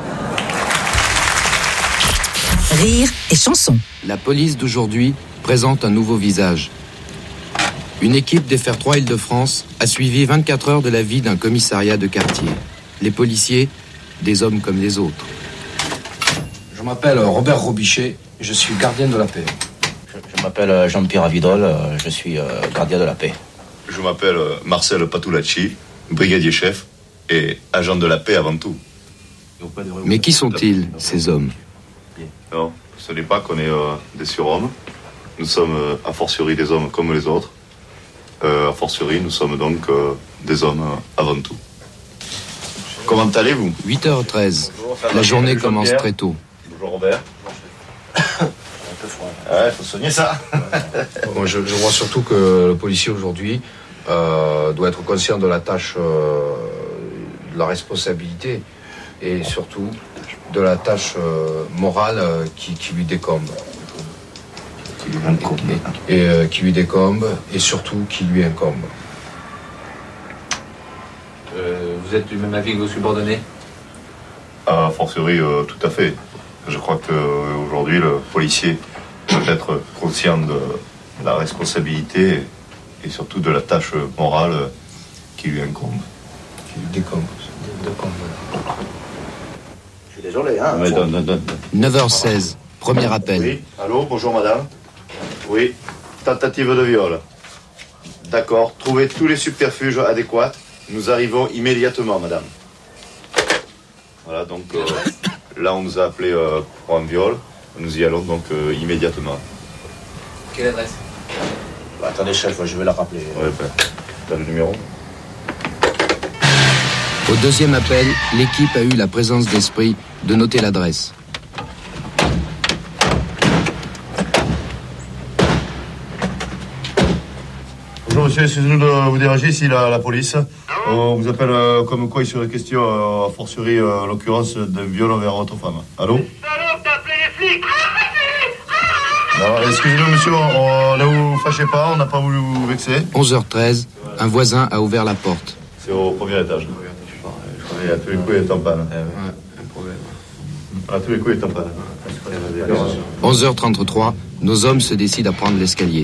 Rire et chanson. La police d'aujourd'hui présente un nouveau visage. Une équipe des F R trois Île-de-France a suivi vingt-quatre heures de la vie d'un commissariat de quartier. Les policiers, des hommes comme les autres. Je m'appelle Robert Robichet, je suis gardien de la paix. Je, je m'appelle Jean-Pierre Avidol, je suis euh, gardien de la paix. Je m'appelle Marcel Patulacci, brigadier chef et agent de la paix avant tout. Mais qui sont-ils, ces hommes? Non, ce n'est pas qu'on est euh, des surhommes. Nous sommes euh, a fortiori des hommes comme les autres. Euh, a fortiori, nous sommes donc euh, des hommes euh, avant tout. Comment allez-vous? huit heures treize. La journée commence très tôt. Bonjour Robert. Ouais, faut soigner ça. Moi, je, je vois surtout que le policier aujourd'hui euh, doit être conscient de la tâche, euh, de la responsabilité et surtout de la tâche euh, morale euh, qui, qui lui décombe. Qui lui incombe. Et, et euh, qui lui décombe et surtout qui lui incombe. Euh, vous êtes du même avis que vos subordonnés? A fortiori, euh, tout à fait. Je crois qu'aujourd'hui, le policier doit être conscient de la responsabilité et surtout de la tâche morale qui lui incombe. Qui lui décombe. Je suis désolé, hein. Ouais, donne, donne, donne. neuf heures seize. Premier appel. Oui, allô, bonjour madame. Oui, tentative de viol. D'accord, trouvez tous les subterfuges adéquats. Nous arrivons immédiatement, madame. Voilà, donc euh, là on nous a appelé euh, pour un viol. Nous y allons donc euh, immédiatement. Quelle adresse? Bah, attendez, chef, je vais la rappeler. Ouais, ben, t'as le numéro? Au deuxième appel, l'équipe a eu la présence d'esprit de noter l'adresse. Bonjour monsieur, excusez-nous de vous déranger, ici la, la police. On vous appelle euh, comme quoi il serait question, euh, a fortiori euh, en l'occurrence, d'un viol envers votre femme. Allô? Salope, t'as appelé les flics! Alors, excusez-nous monsieur, on, ne vous fâchez pas, on n'a pas voulu vous vexer. onze heures treize, un voisin a ouvert la porte. C'est au premier étage. Je crois, à tous les coups il est en panne. Un problème. À tous les coups il est en panne. onze heures trente-trois, nos hommes se décident à prendre l'escalier.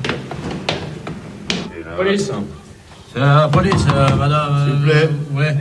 Police. C'est la police, euh, madame. S'il vous plaît. Euh, ouais.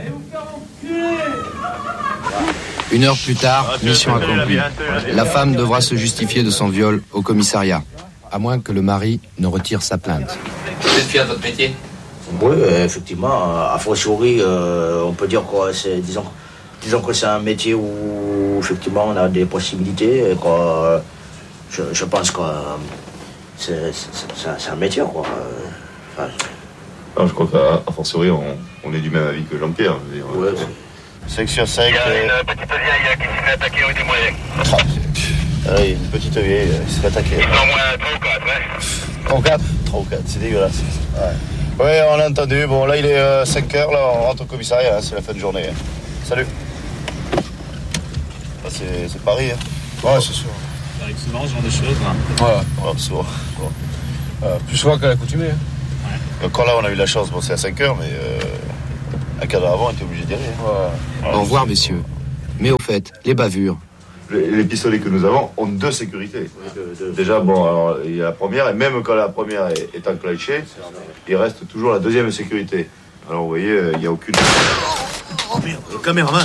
Une heure plus tard, mission accomplie. La femme devra se justifier de son viol au commissariat, à moins que le mari ne retire sa plainte. Vous êtes fier de votre métier? Oui, effectivement, a fortiori, euh, on peut dire que c'est, disons, disons que c'est un métier où effectivement on a des possibilités et que euh, je, je pense que euh, c'est, c'est, c'est un métier, quoi. Enfin, non, je crois qu'à fortiori on, on est du même avis que Jean-Pierre. Je veux dire. Ouais, cinq sur cinq. Il y a une petite vieille qui s'est fait attaquer rue des Moulins. Ah, oui, une petite vieille, il s'est fait attaquer. Ils sont au moins trois ou quatre, ouais. trois ou quatre trois ou quatre, c'est dégueulasse. Ouais. Ouais, on l'a entendu. Bon, là, il est euh, cinq heures, là, on rentre au commissariat, hein, c'est la fin de journée. Hein. Salut. Là, c'est, c'est Paris, hein. Ouais, c'est sûr. C'est marrant ce genre de choses, là. Ouais, ouais, souvent. Euh, plus souvent qu'à l'accoutumée. Hein. Ouais. Encore là, on a eu la chance, bon, c'est à cinq heures, mais euh, un quart d'heure avant, on était obligé d'y aller. Ouais. Au revoir, messieurs. Mais au fait, les bavures. Les, les pistolets que nous avons ont deux sécurités. Déjà, bon, alors, il y a la première, et même quand la première est, est enclenchée, il reste toujours la deuxième sécurité. Alors, vous voyez, il n'y a aucune... Oh merde, le caméraman.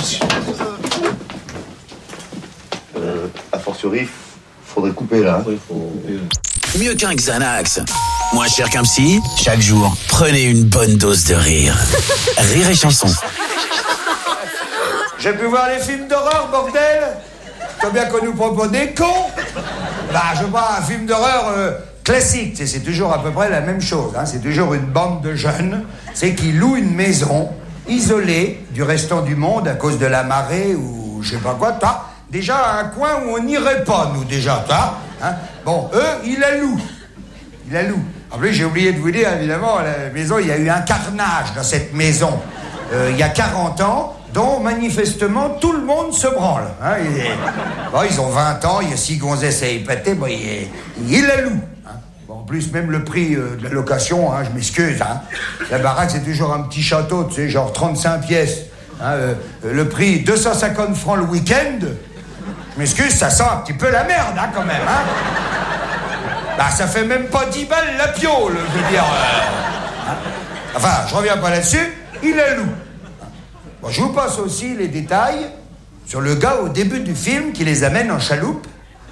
Euh, a fortiori, faudrait couper là. Hein. Mieux qu'un Xanax, moins cher qu'un psy, chaque jour, prenez une bonne dose de rire. Rire et chanson. J'ai pu voir les films d'horreur, bordel. Combien qu'on nous propose des cons. Bah, je vois un film d'horreur euh, classique, c'est toujours à peu près la même chose. Hein. C'est toujours une bande de jeunes, c'est qui louent une maison isolée du restant du monde à cause de la marée ou je sais pas quoi. T'as déjà un coin où on n'irait pas, nous, déjà, t'as, hein. Bon, eux, ils la louent. Ils la louent. En plus, j'ai oublié de vous dire, évidemment, la maison, il y a eu un carnage dans cette maison. Euh, il y a quarante ans, dont, manifestement, tout le monde se branle. Hein. Et, bon, ils ont vingt ans, il y a six gonzesses à épater, bon, ils, ils la louent. Hein. Bon, en plus, même le prix euh, de la location, hein, je m'excuse, hein. La baraque, c'est toujours un petit château, tu sais, genre trente-cinq pièces. Hein, euh, le prix, deux cent cinquante francs le week-end. Je m'excuse, ça sent un petit peu la merde, hein, quand même, hein. Bah, ça fait même pas dix balles la piole, je veux dire. Euh, hein. Enfin, je reviens pas là-dessus, il la loue. Bon, je vous passe aussi les détails sur le gars au début du film qui les amène en chaloupe.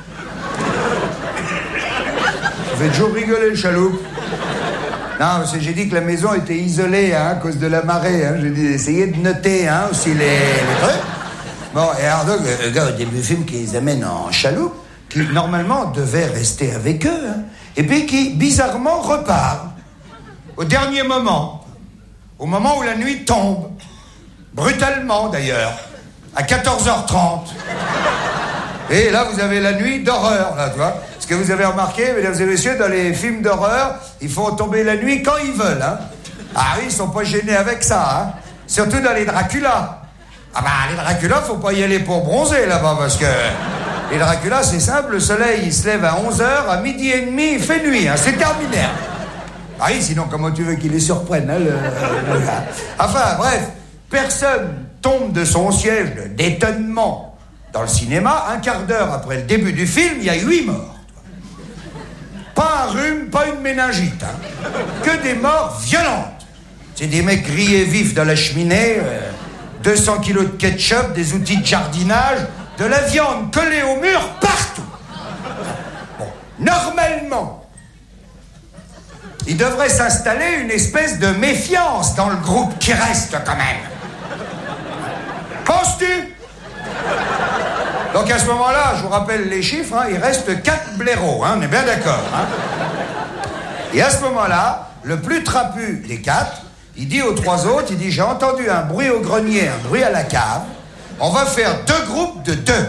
Ça fait toujours rigoler, le chaloupe. Non, parce que j'ai dit que la maison était isolée, hein, à cause de la marée, hein. J'ai dit, essayez de noter, hein, aussi les, les trucs. Bon, et alors donc, le gars au début du film qui les amène en chaloupe, qui normalement devait rester avec eux, hein, et puis qui, bizarrement, repart. Au dernier moment. Au moment où la nuit tombe. Brutalement, d'ailleurs. À quatorze heures trente. Et là, vous avez la nuit d'horreur, là, tu vois. Ce que vous avez remarqué, mesdames et messieurs, dans les films d'horreur, ils font tomber la nuit quand ils veulent, hein. Ah oui, ils sont pas gênés avec ça, hein. Surtout dans les Dracula. Ah bah, les Dracula, faut pas y aller pour bronzer, là-bas, parce que... Les Dracula, c'est simple, le soleil, il se lève à onze heures, à midi et demi, il fait nuit, hein. C'est terminé. Ah oui, sinon, comment tu veux qu'ils les surprennent, hein, le, le gars. Enfin, bref, personne tombe de son siège d'étonnement dans le cinéma. Un quart d'heure après le début du film, il y a huit morts. Pas un rhume, pas une méningite, hein. Que des morts violentes. C'est des mecs grillés vifs dans la cheminée, euh, deux cents kilos de ketchup, des outils de jardinage, de la viande collée au mur partout. Bon, normalement, il devrait s'installer une espèce de méfiance dans le groupe qui reste quand même. Penses-tu? Donc à ce moment-là, je vous rappelle les chiffres, hein, il reste quatre blaireaux, hein, on est bien d'accord. Hein. Et à ce moment-là, le plus trapu des quatre, il dit aux trois autres, il dit, j'ai entendu un bruit au grenier, un bruit à la cave, on va faire deux groupes de deux.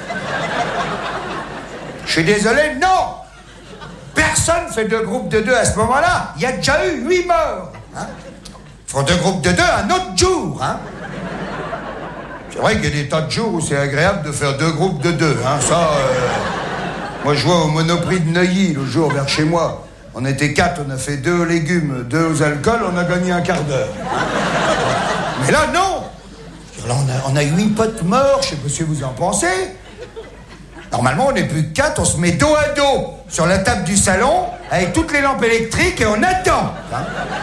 Je suis désolé, non! Personne fait deux groupes de deux à ce moment-là. Il y a déjà eu huit morts. Hein. Ils font deux groupes de deux un autre jour. Hein. C'est vrai qu'il y a des tas de jours où c'est agréable de faire deux groupes de deux. Hein. Ça, euh... moi, je vois au Monoprix de Neuilly, le jour vers chez moi. On était quatre, on a fait deux aux légumes, deux aux alcools, on a gagné un quart d'heure. Mais là, non! Là, on a, on a huit potes morts, je sais pas ce que vous en pensez. Normalement, on n'est plus que quatre, on se met dos à dos sur la table du salon, avec toutes les lampes électriques, et on attend. Hein.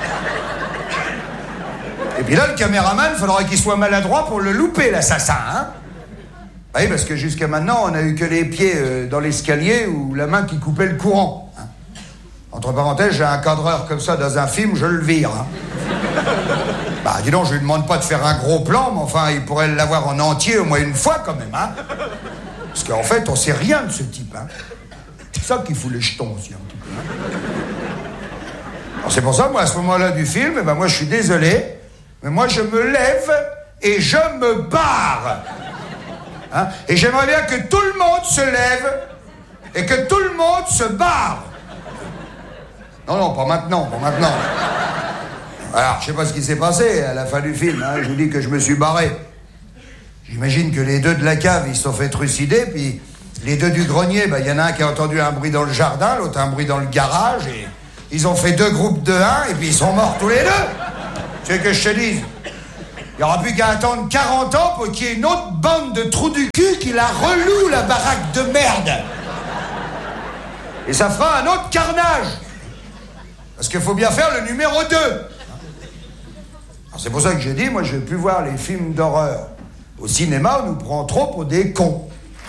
Et puis là, le caméraman, il faudra qu'il soit maladroit pour le louper, l'assassin. Hein. Oui, parce que jusqu'à maintenant, on n'a eu que les pieds euh, dans l'escalier ou la main qui coupait le courant. Hein. Entre parenthèses, j'ai un cadreur comme ça dans un film, je le vire. Hein. Bah, dis donc, je lui demande pas de faire un gros plan, mais enfin, il pourrait l'avoir en entier au moins une fois, quand même, hein. Parce qu'en fait, on sait rien de ce type, hein. C'est ça qui fout les jetons, aussi, un petit peu, hein. Alors, c'est pour ça, moi, à ce moment-là du film, eh ben, moi, je suis désolé, mais moi, je me lève et je me barre. Hein. Et j'aimerais bien que tout le monde se lève et que tout le monde se barre. Non, non, pas maintenant, pas maintenant. Alors, je sais pas ce qui s'est passé à la fin du film, hein. Je vous dis que je me suis barré. J'imagine que les deux de la cave, ils se sont fait trucider, puis les deux du grenier, bah, y en a un qui a entendu un bruit dans le jardin, l'autre un bruit dans le garage, et Ils ont fait deux groupes de un et puis ils sont morts tous les deux. Tu veux que je te dise? Il n'y aura plus qu'à attendre quarante ans pour qu'il y ait une autre bande de trous du cul qui la reloue, la baraque de merde. Et ça fera un autre carnage. Parce qu'il faut bien faire le numéro deux. Alors c'est pour ça que j'ai dit, moi je vais plus voir les films d'horreur. Au cinéma, on nous prend trop pour des cons.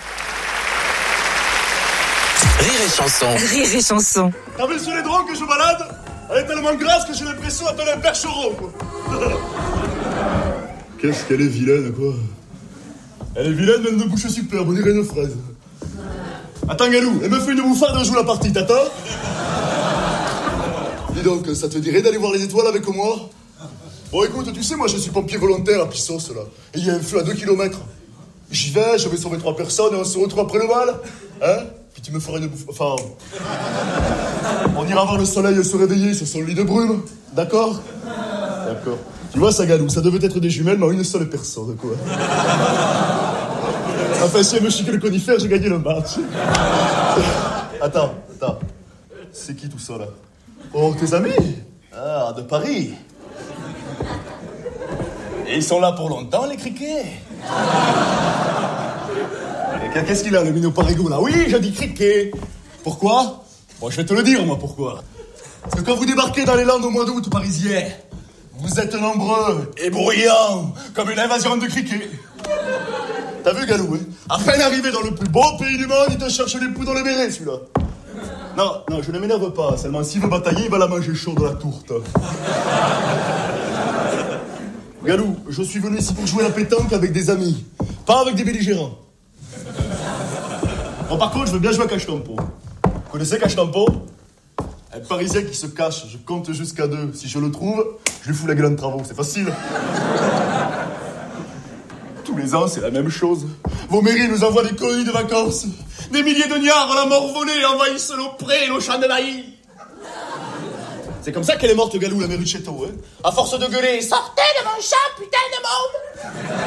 Rire et chanson. Rire et chanson. T'as vu sur les drogues que je balade? Elle est tellement grasse que j'ai l'impression d'être un percheron, quoi. Qu'est-ce qu'elle est vilaine, quoi. Elle est vilaine, mais elle ne bouche superbe, on dirait une fraise. Attends, Galou, elle me fait une bouffarde et on joue la partie, t'attends? Dis donc, ça te dirait d'aller voir les étoiles avec moi? Bon, écoute, tu sais, moi, je suis pompier volontaire à Pissos, là. Et il y a un feu à deux kilomètres. J'y vais, je vais sauver trois personnes et on se retrouve après le bal. Hein? Puis tu me feras une bouffe... Enfin... On ira voir le soleil se réveiller sur son lit de brume. D'accord? D'accord. Tu vois, ça, Galou, ça devait être des jumelles, mais en une seule personne, quoi. Enfin, si elle me chique le conifère, j'ai gagné le match. Attends, attends. C'est qui tout ça, là? Oh, tes amis? Ah, de Paris. Et ils sont là pour longtemps, les criquets. Et qu'est-ce qu'il a, le minot parigo, là? Oui, je dis criquet. Pourquoi? Bon, je vais te le dire, moi, pourquoi. Parce que quand vous débarquez dans les Landes au mois d'août parisiens, vous êtes nombreux et bruyants, comme une invasion de criquets. T'as vu, Galou, hein? À peine arrivé dans le plus beau pays du monde, il te cherche les poux dans le béret, celui-là. Non, non, je ne m'énerve pas. Seulement, s'il veut batailler, il va la manger chaude de la tourte. Galou, je suis venu ici pour jouer à la pétanque avec des amis, pas avec des belligérants. Bon, par contre, je veux bien jouer à cache-tempo. Vous connaissez cache-tempo? Un Parisien qui se cache, je compte jusqu'à deux. Si je le trouve, je lui fous la gueule en travaux. C'est facile. Tous les ans, c'est la même chose. Vos mairies nous envoient des colonies de vacances. Des milliers de niards à la mort volée envahissent nos prés et nos champs de maïs. C'est comme ça qu'elle est morte, Galou, la mairie de Chéteau, hein. À force de gueuler, sortez de mon champ, putain de monde!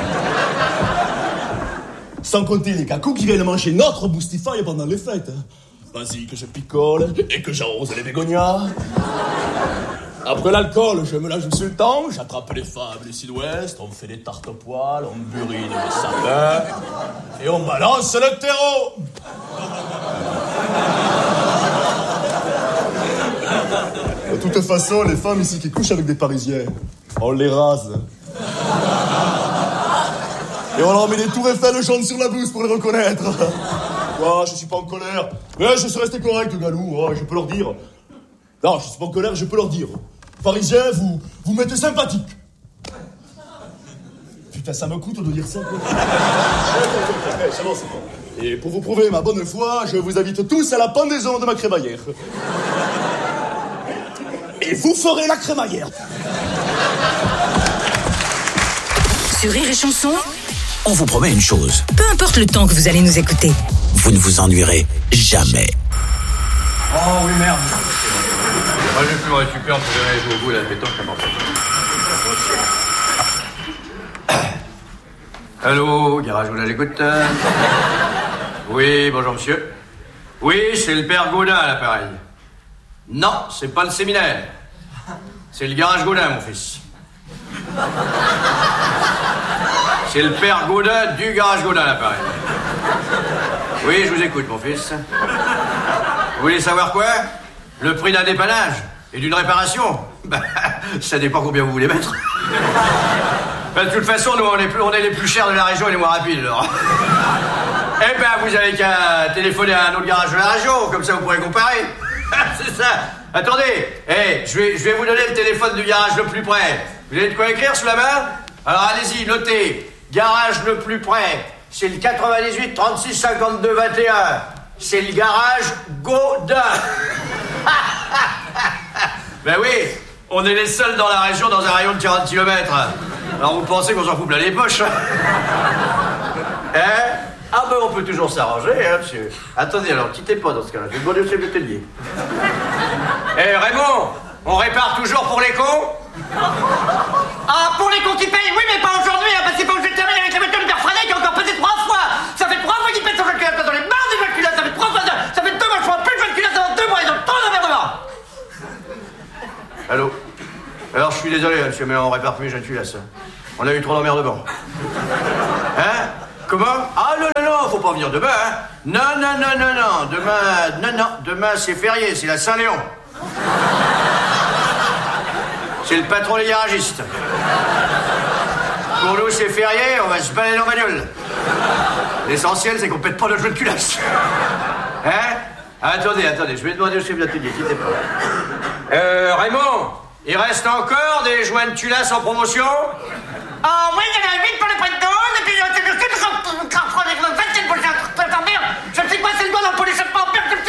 Sans compter les cacous qui viennent manger notre Boostify pendant les fêtes. Hein. Vas-y, que je picole et que j'arrose les bégonias. Après l'alcool, je me la joue sur le temps, j'attrape les femmes du sud-ouest, on fait des tartes aux poils, on burine des sapins, et on balance le terreau. De toute façon, les femmes ici qui couchent avec des Parisiens, on les rase. Et on leur met des tours Eiffel jaunes sur la blouse pour les reconnaître. Ouais, je suis pas en colère, mais je suis resté correct, Galou, ouais, je peux leur dire. Non, je suis pas en colère, je peux leur dire. Parisiens, vous, vous m'êtes sympathique. Putain, ça me coûte de dire ça, quoi. C'est bon, c'est bon. Et pour vous prouver ma bonne foi, je vous invite tous à la pendaison de ma crémaillère. Et vous ferez la crémaillère. Sur Rire et Chanson, On vous promet une chose. peu importe le temps que vous allez nous écouter. Vous ne vous ennuierez jamais. Oh oui, merde. Moi, je vais plus me récupérer pour aller jouer au bout à la pétanque, ça m'en fait. Allô, garage, vous l'écoute? Oui, bonjour, monsieur. Oui, c'est le père Gaudin à l'appareil. Non, c'est pas le séminaire. C'est le garage Gaudin, mon fils. C'est le père Gaudin du garage Gaudin à l'appareil. Oui, je vous écoute, mon fils. Vous voulez savoir quoi? Le prix d'un dépannage et d'une réparation? Bah, ça dépend combien vous voulez mettre. Bah, de toute façon, nous, on est, plus, on est les plus chers de la région et les moins rapides, alors. Eh ben, vous avez qu'à téléphoner à un autre garage de la région, comme ça vous pourrez comparer. C'est ça. Attendez, hey, je vais, je vais vous donner le téléphone du garage le plus près. Vous avez de quoi écrire sous la main? Alors allez-y, notez. Garage le plus près, c'est le quatre-vingt-dix-huit trente-six cinquante-deux vingt et un. C'est le garage Gaudin. Ben oui, on est les seuls dans la région dans un rayon de quarante kilomètres. Alors vous pensez qu'on s'en fout plein les poches? Hein? Ah ben on peut toujours s'arranger, hein, monsieur. Attendez, alors, quittez pas dans ce cas-là. Je vais demander au chef d'atelier. Eh, Raymond, on répare toujours pour les cons? Ah, pour les cons qui payent, oui, mais pas aujourd'hui, hein, parce qu'il faut que je termine avec la voiture de Berfradet qui a encore pesé trois fois. Ça fait trois fois qu'il pète son calculateur dans les barres du calculateur. Ça fait trois fois, ça fait deux mois, je prends plus de calculateur dans deux mois, ils ont trop d'emmerdement. monsieur, mais on répare plus les jeunes culasses. On a eu trop d'emmerdements. Hein? Comment? Ah non, non, non, faut pas venir demain, hein? Non, non, non, non, non, demain, non, non, demain c'est férié, c'est la Saint-Léon. C'est le patron des garagistes. Pour nous, c'est férié, on va se balader en bagnole. L'essentiel, c'est qu'on pète pas notre jeu de culasse. Hein? Attendez, attendez, je vais demander au chef d'atelier, quittez pas. Euh, Raymond, il reste encore des joints de culasse en promotion? Ah oui, il y en a huit pour le prix de douze, et puis il y a le merde, je ne sais pas, c'est le doigt dans le pot d'échappement, merde, je ne sais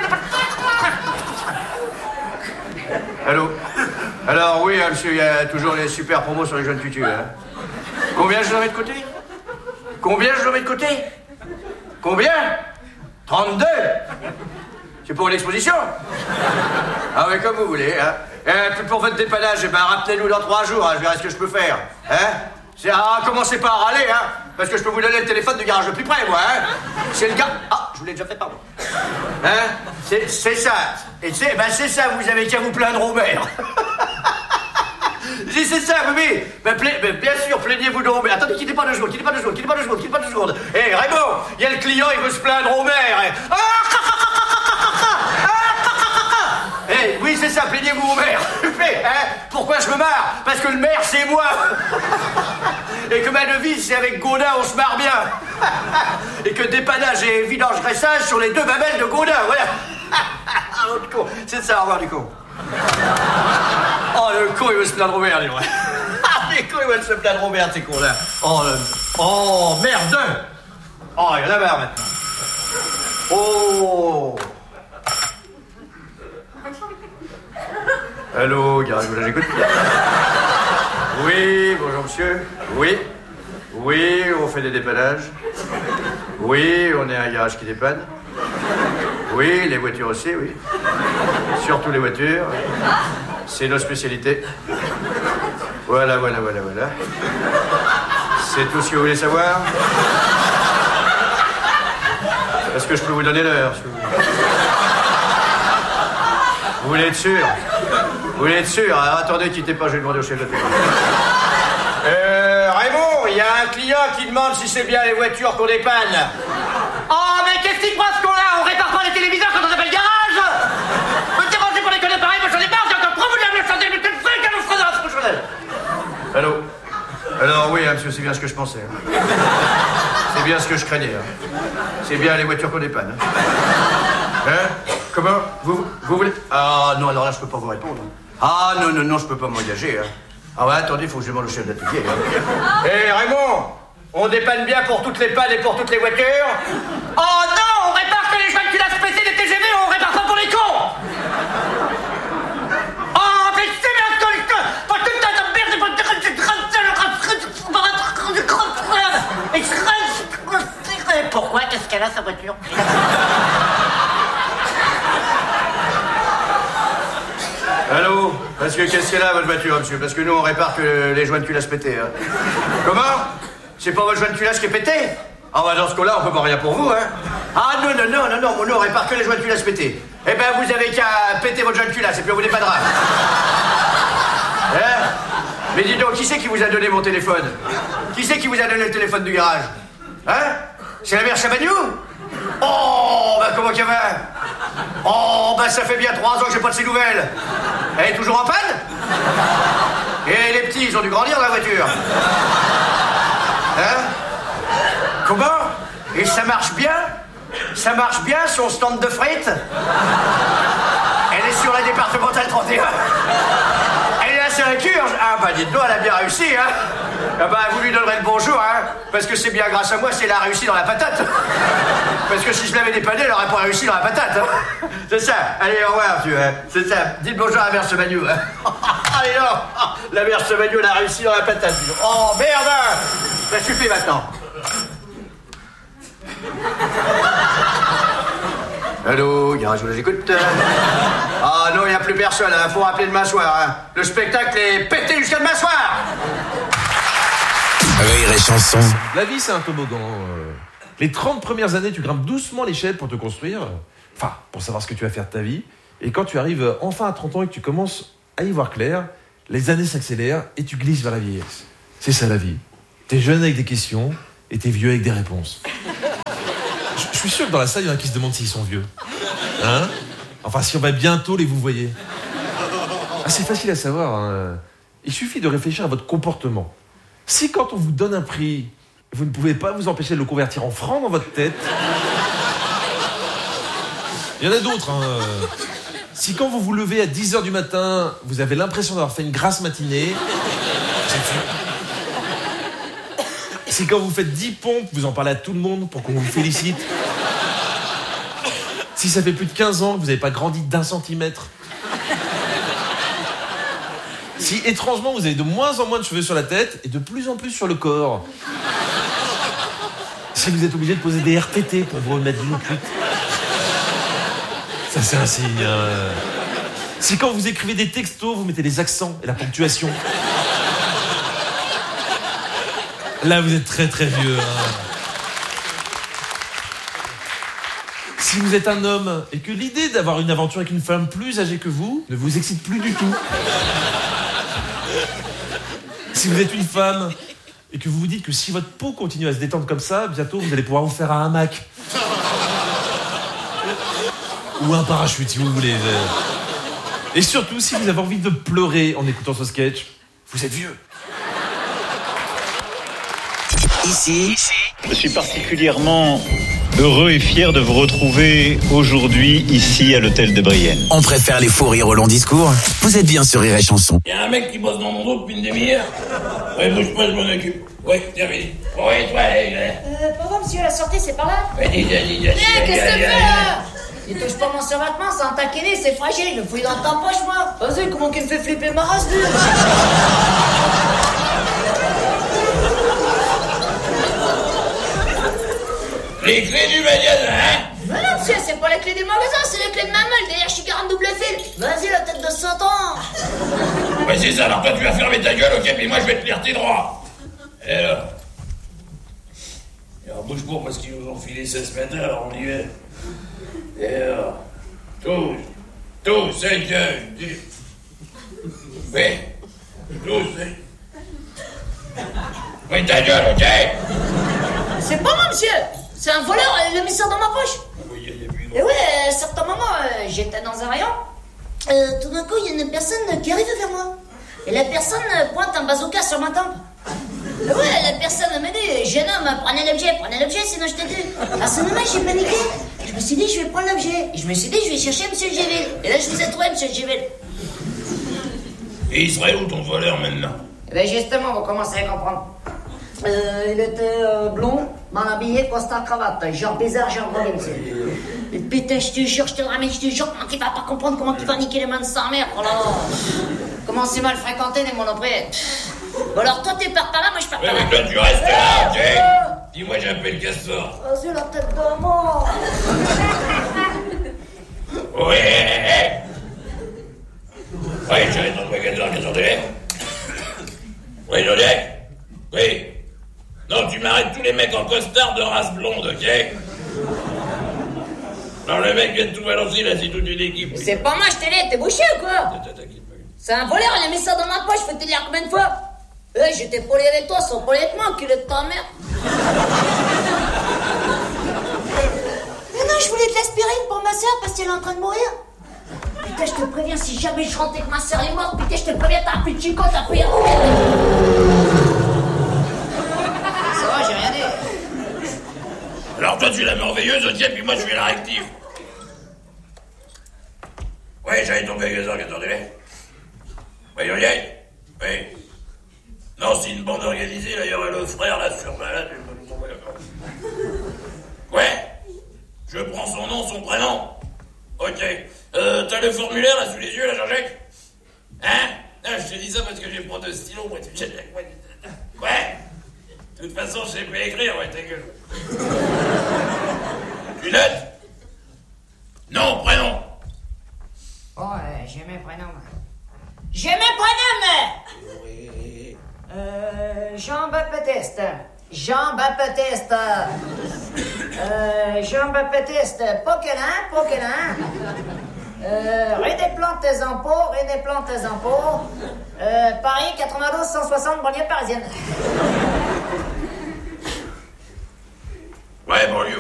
pas. Allô? Alors, oui, hein, monsieur, il y a toujours les super promos sur les jeunes tutus, hein. Combien je leur mets de côté? Combien je leur mets de côté? Combien? trente-deux? C'est pour l'exposition? Ah oui, comme vous voulez, hein. Euh, pour votre dépannage, eh ben, rappelez-nous dans trois jours, hein, je verrai ce que je peux faire. Hein? C'est, ah, commencez pas à râler, hein, parce que je peux vous donner le téléphone du garage le plus près, moi, hein. C'est le gars... Ah, je vous l'ai déjà fait, pardon. Hein? C'est, c'est ça. Et c'est, ben, c'est ça, vous avez qu'à vous plaindre au maire. Si c'est ça, oui, ben, pla... ben, bien sûr, plaignez-vous donc. Mais attendez, quittez pas deux secondes, quittez pas deux secondes, quittez pas deux secondes, quittez pas deux secondes. Hé, hey, Raymond, il y a le client, il veut se plaindre au maire. Hey. Ah, hey, oui, c'est ça, plaignez-vous au maire. Mais, hein, pourquoi je me marre? Parce que le maire, c'est moi. Et que ma devise, c'est avec Gaudin, on se marre bien. Et que dépannage et vidange-graissage sur les deux babelles de Gaudin, voilà. L'autre con, c'est ça, au revoir du con. Oh, le con, il veut se plaindre au maire, dis-moi. Ah, les cons, ils veulent se plaindre au maire, ces cons-là. Oh, le... oh, merde. Oh, il y en a marre, maintenant. Oh. Allô, garage, là, j'écoute. Oui, bonjour, monsieur. Oui. Oui, on fait des dépannages. Oui, on est un garage qui dépanne. Oui, les voitures aussi, oui. Surtout les voitures. C'est nos spécialités. Voilà, voilà, voilà, voilà. C'est tout ce que vous voulez savoir? Est-ce que je peux vous donner l'heure? Vous voulez être sûr? Vous voulez être sûr? Alors, attendez, quittez pas, je vais demander au chef de télé. Euh, Raymond, il y a un client qui demande si c'est bien les voitures qu'on dépanne. Oh, mais qu'est-ce qu'il croit ce qu'on-là? On répare pas les téléviseurs quand on appelle garage? Me dérangez pour les conneries pareilles, moi j'en ai marre, j'ai encore trop voulu me changer, mais quel truc, alors je ferai dans la prochaine. Allô? Alors, oui, hein, monsieur, c'est bien ce que je pensais. Hein. C'est bien ce que je craignais. Hein. C'est bien les voitures qu'on dépanne. Hein? Hein? Comment? Vous, vous voulez... Ah, non, alors là, je peux pas vous répondre. Ah, non, non, non, je peux pas m'engager. Hein. Ah ouais, attendez, il faut que je demande au chef d'atelier. Hé, hein. Hey, Raymond, on dépanne bien pour toutes les pannes et pour toutes les voitures? Oh non, on répare que les joints de culasse pétés des T G V, on répare pas pour les cons. Oh, mais c'est bien que le... Pas tout un de merde, pas de... Pourquoi? Qu'est-ce qu'elle a, sa voiture? Allô? Parce que qu'est-ce qu'elle a, votre voiture, monsieur? Parce que nous, on répare que les joints de culasse pétés, hein. Comment? C'est pas votre joint de culasse qui est pété? Ah bah dans ce cas-là, on peut pas rien pour vous, hein. Ah non, non, non, non, non, nous, on répare que les joints de culasse pétés. Eh ben, vous avez qu'à péter votre joint de culasse et puis on vous dépannera. Hein? Mais dis donc, qui c'est qui vous a donné mon téléphone? Qui c'est qui vous a donné le téléphone du garage? Hein? C'est la mère Chabagnou? Oh, bah comment qu'elle va? Oh, bah ça fait bien trois ans que j'ai pas de ses nouvelles. Elle est toujours en panne? Et les petits, ils ont dû grandir dans la voiture. Hein? Comment? Et ça marche bien? Ça marche bien, son stand de frites? Elle est sur la départementale trente et un. Elle est à Saint-Curge. Ah bah dites-donc, elle a bien réussi, hein? Ah bah vous lui donnerez le bonjour, hein? Parce que c'est bien grâce à moi si elle a réussi dans la patate. Parce que si je l'avais dépanné, elle aurait pas réussi dans la patate, hein? C'est ça. Allez, au revoir, tu vois. C'est ça. Dites bonjour à la mère Semagnou, hein? Allez, non. La mère Semagnou, elle a réussi dans la patate. Oh, merde! Ça suffit maintenant. Allô, garage, vous j'écoute. Ah non, il n'y a plus personne, hein. Faut rappeler demain soir, hein. Le spectacle est pété jusqu'à demain soir. Rire et chanson. La vie, c'est un toboggan. Euh, les trente premières années, tu grimpes doucement l'échelle pour te construire. Enfin, pour savoir ce que tu vas faire de ta vie. Et quand tu arrives enfin à trente ans et que tu commences à y voir clair, les années s'accélèrent et tu glisses vers la vieillesse. C'est ça la vie. T'es jeune avec des questions et t'es vieux avec des réponses. Je, je suis sûr que dans la salle, il y en a qui se demandent s'ils sont vieux. Hein? Enfin, si on va bientôt les vous voyez. Ah, c'est facile à savoir. Hein. Il suffit de réfléchir à votre comportement. Si quand on vous donne un prix, vous ne pouvez pas vous empêcher de le convertir en francs dans votre tête... Il y en a d'autres. Hein. Si quand vous vous levez à dix heures du matin, vous avez l'impression d'avoir fait une grasse matinée... Si quand vous faites dix pompes, vous en parlez à tout le monde pour qu'on vous félicite. Si ça fait plus de quinze ans que vous n'avez pas grandi d'un centimètre. Si étrangement vous avez de moins en moins de cheveux sur la tête et de plus en plus sur le corps. Si vous êtes obligé de poser des R T T pour vous remettre d'une cuite. Ça c'est un signe. Hein. Si quand vous écrivez des textos, vous mettez les accents et la ponctuation. Là vous êtes très très vieux. Hein. Si vous êtes un homme et que l'idée d'avoir une aventure avec une femme plus âgée que vous ne vous excite plus du tout. Si vous êtes une femme et que vous vous dites que si votre peau continue à se détendre comme ça, bientôt vous allez pouvoir vous faire un hamac. Ou un parachute si vous voulez. Et surtout, si vous avez envie de pleurer en écoutant ce sketch, vous êtes vieux. Ici, je suis particulièrement heureux et fier de vous retrouver aujourd'hui ici à l'hôtel de Brienne. On préfère les faux rires au long discours. Vous êtes bien sur Rire et Chanson. Y'a un mec qui bosse dans mon dos depuis une demi-heure. Ouais, bouge pas, je m'en occupe. Ouais, terminé. Ouais, toi, allez, Euh, pardon, monsieur, la sortie, c'est par là? allez. Vas-y, vas-y, vas-y. Eh, qu'est-ce que tu fais, là? Il touche pas mon survêtement, c'est un taquiné, c'est fragile, je le fouille dans ta poche, moi. Vas-y, comment qu'il me fait flipper ma race, lui? Les clés du magasin, hein? Mais non, monsieur, c'est pas les clés du magasin, c'est les clés de ma meule, derrière, je suis quarante double fil. Vas-y, la tête de Satan. Ouais, c'est ça, alors toi, tu vas fermer ta gueule, ok, puis moi, je vais te lire tes droits. Et alors? Et alors, bouge pas, parce qu'ils nous ont filé ça ce matin, alors on y va. Et alors? Tous, tous, c'est que... Oui, tous, c'est... Oui, ta gueule, ok? C'est pas moi, monsieur. C'est un voleur, il a mis ça dans ma poche. Et ouais, à un certain moment, euh, j'étais dans un rayon. Euh, tout d'un coup, il y a une personne qui arrive vers moi. Et la personne pointe un bazooka sur ma tempe. Et ouais, la personne m'a dit, jeune homme, prenez l'objet, prenez l'objet, sinon je te tue. À ce moment, j'ai paniqué. Je me suis dit, je vais prendre l'objet. Et je me suis dit, je vais chercher monsieur Géville. Et là, je vous ai trouvé, monsieur Géville. Et il serait où ton voleur maintenant? Et ben justement, vous commencez à comprendre. Euh, il était euh, blond, mal habillé, costard, cravate, genre bizarre, genre mauvais, monsieur. Et putain, je te jure, je te ramène, je te jure, comment tu vas pas comprendre, comment tu vas niquer les mains de sa mère, oh là là. Comment c'est mal fréquenté des monoprix. Bon alors, toi t'es par là, moi je pars par Ouais, là. mais toi, tu restes là, ok? Dis-moi, j'appelle Castor. Vas-y, la tête de mort. Ouais. Ouais, j'arrête dans le magasin, qu'est-ce que c'est? Oui, Jodiac? Oui. Non, tu m'arrêtes tous les mecs en costard de race blonde, ok? Non, le mec vient de tout balancer, là, c'est toute une équipe. C'est pas moi, je t'ai dit, t'es bouché ou quoi? C'est un voleur, il a mis ça dans ma poche, faut te dire combien de fois? Eh, j'étais poli avec toi, sans poli avec moi, enculé de ta mère. Mais non, je voulais de l'aspirine pour ma soeur parce qu'elle est en train de mourir. Putain, je te préviens, si jamais je rentre et que ma soeur est morte, putain, je te préviens, t'as un plus de chico, t'as pris un... Ça va, j'ai rien dit. Alors toi, tu es la merveilleuse, ok, puis moi, je suis la réactive. Oui, j'allais ton magasin, qu'attendez-les. Oui, Jodiac? Oui. Non, c'est une bande organisée, là, il y aurait le frère, là, sur là, là, ouais. Je prends son nom, son prénom. Ok. Euh, t'as le formulaire, là, sous les yeux, là, Jean-Jacques? Hein? Non, je te dis ça parce que j'ai pas de stylo, moi, tu sais. Ouais. De toute façon, je sais pas écrire, ouais, ta gueule. Tu notes? Non, prénom. Oh, euh, j'ai mes prénoms. J'ai mes prénoms. Oui. Euh, Jean-Baptiste. Jean-Baptiste. Euh, Jean-Baptiste. Poquelin, Poquelin. Euh, rue des Plantes tes impôts, rue des Plantes tes impôts. Euh, Paris quatre-vingt-douze cent soixante, banlieue parisienne. Ouais, banlieue,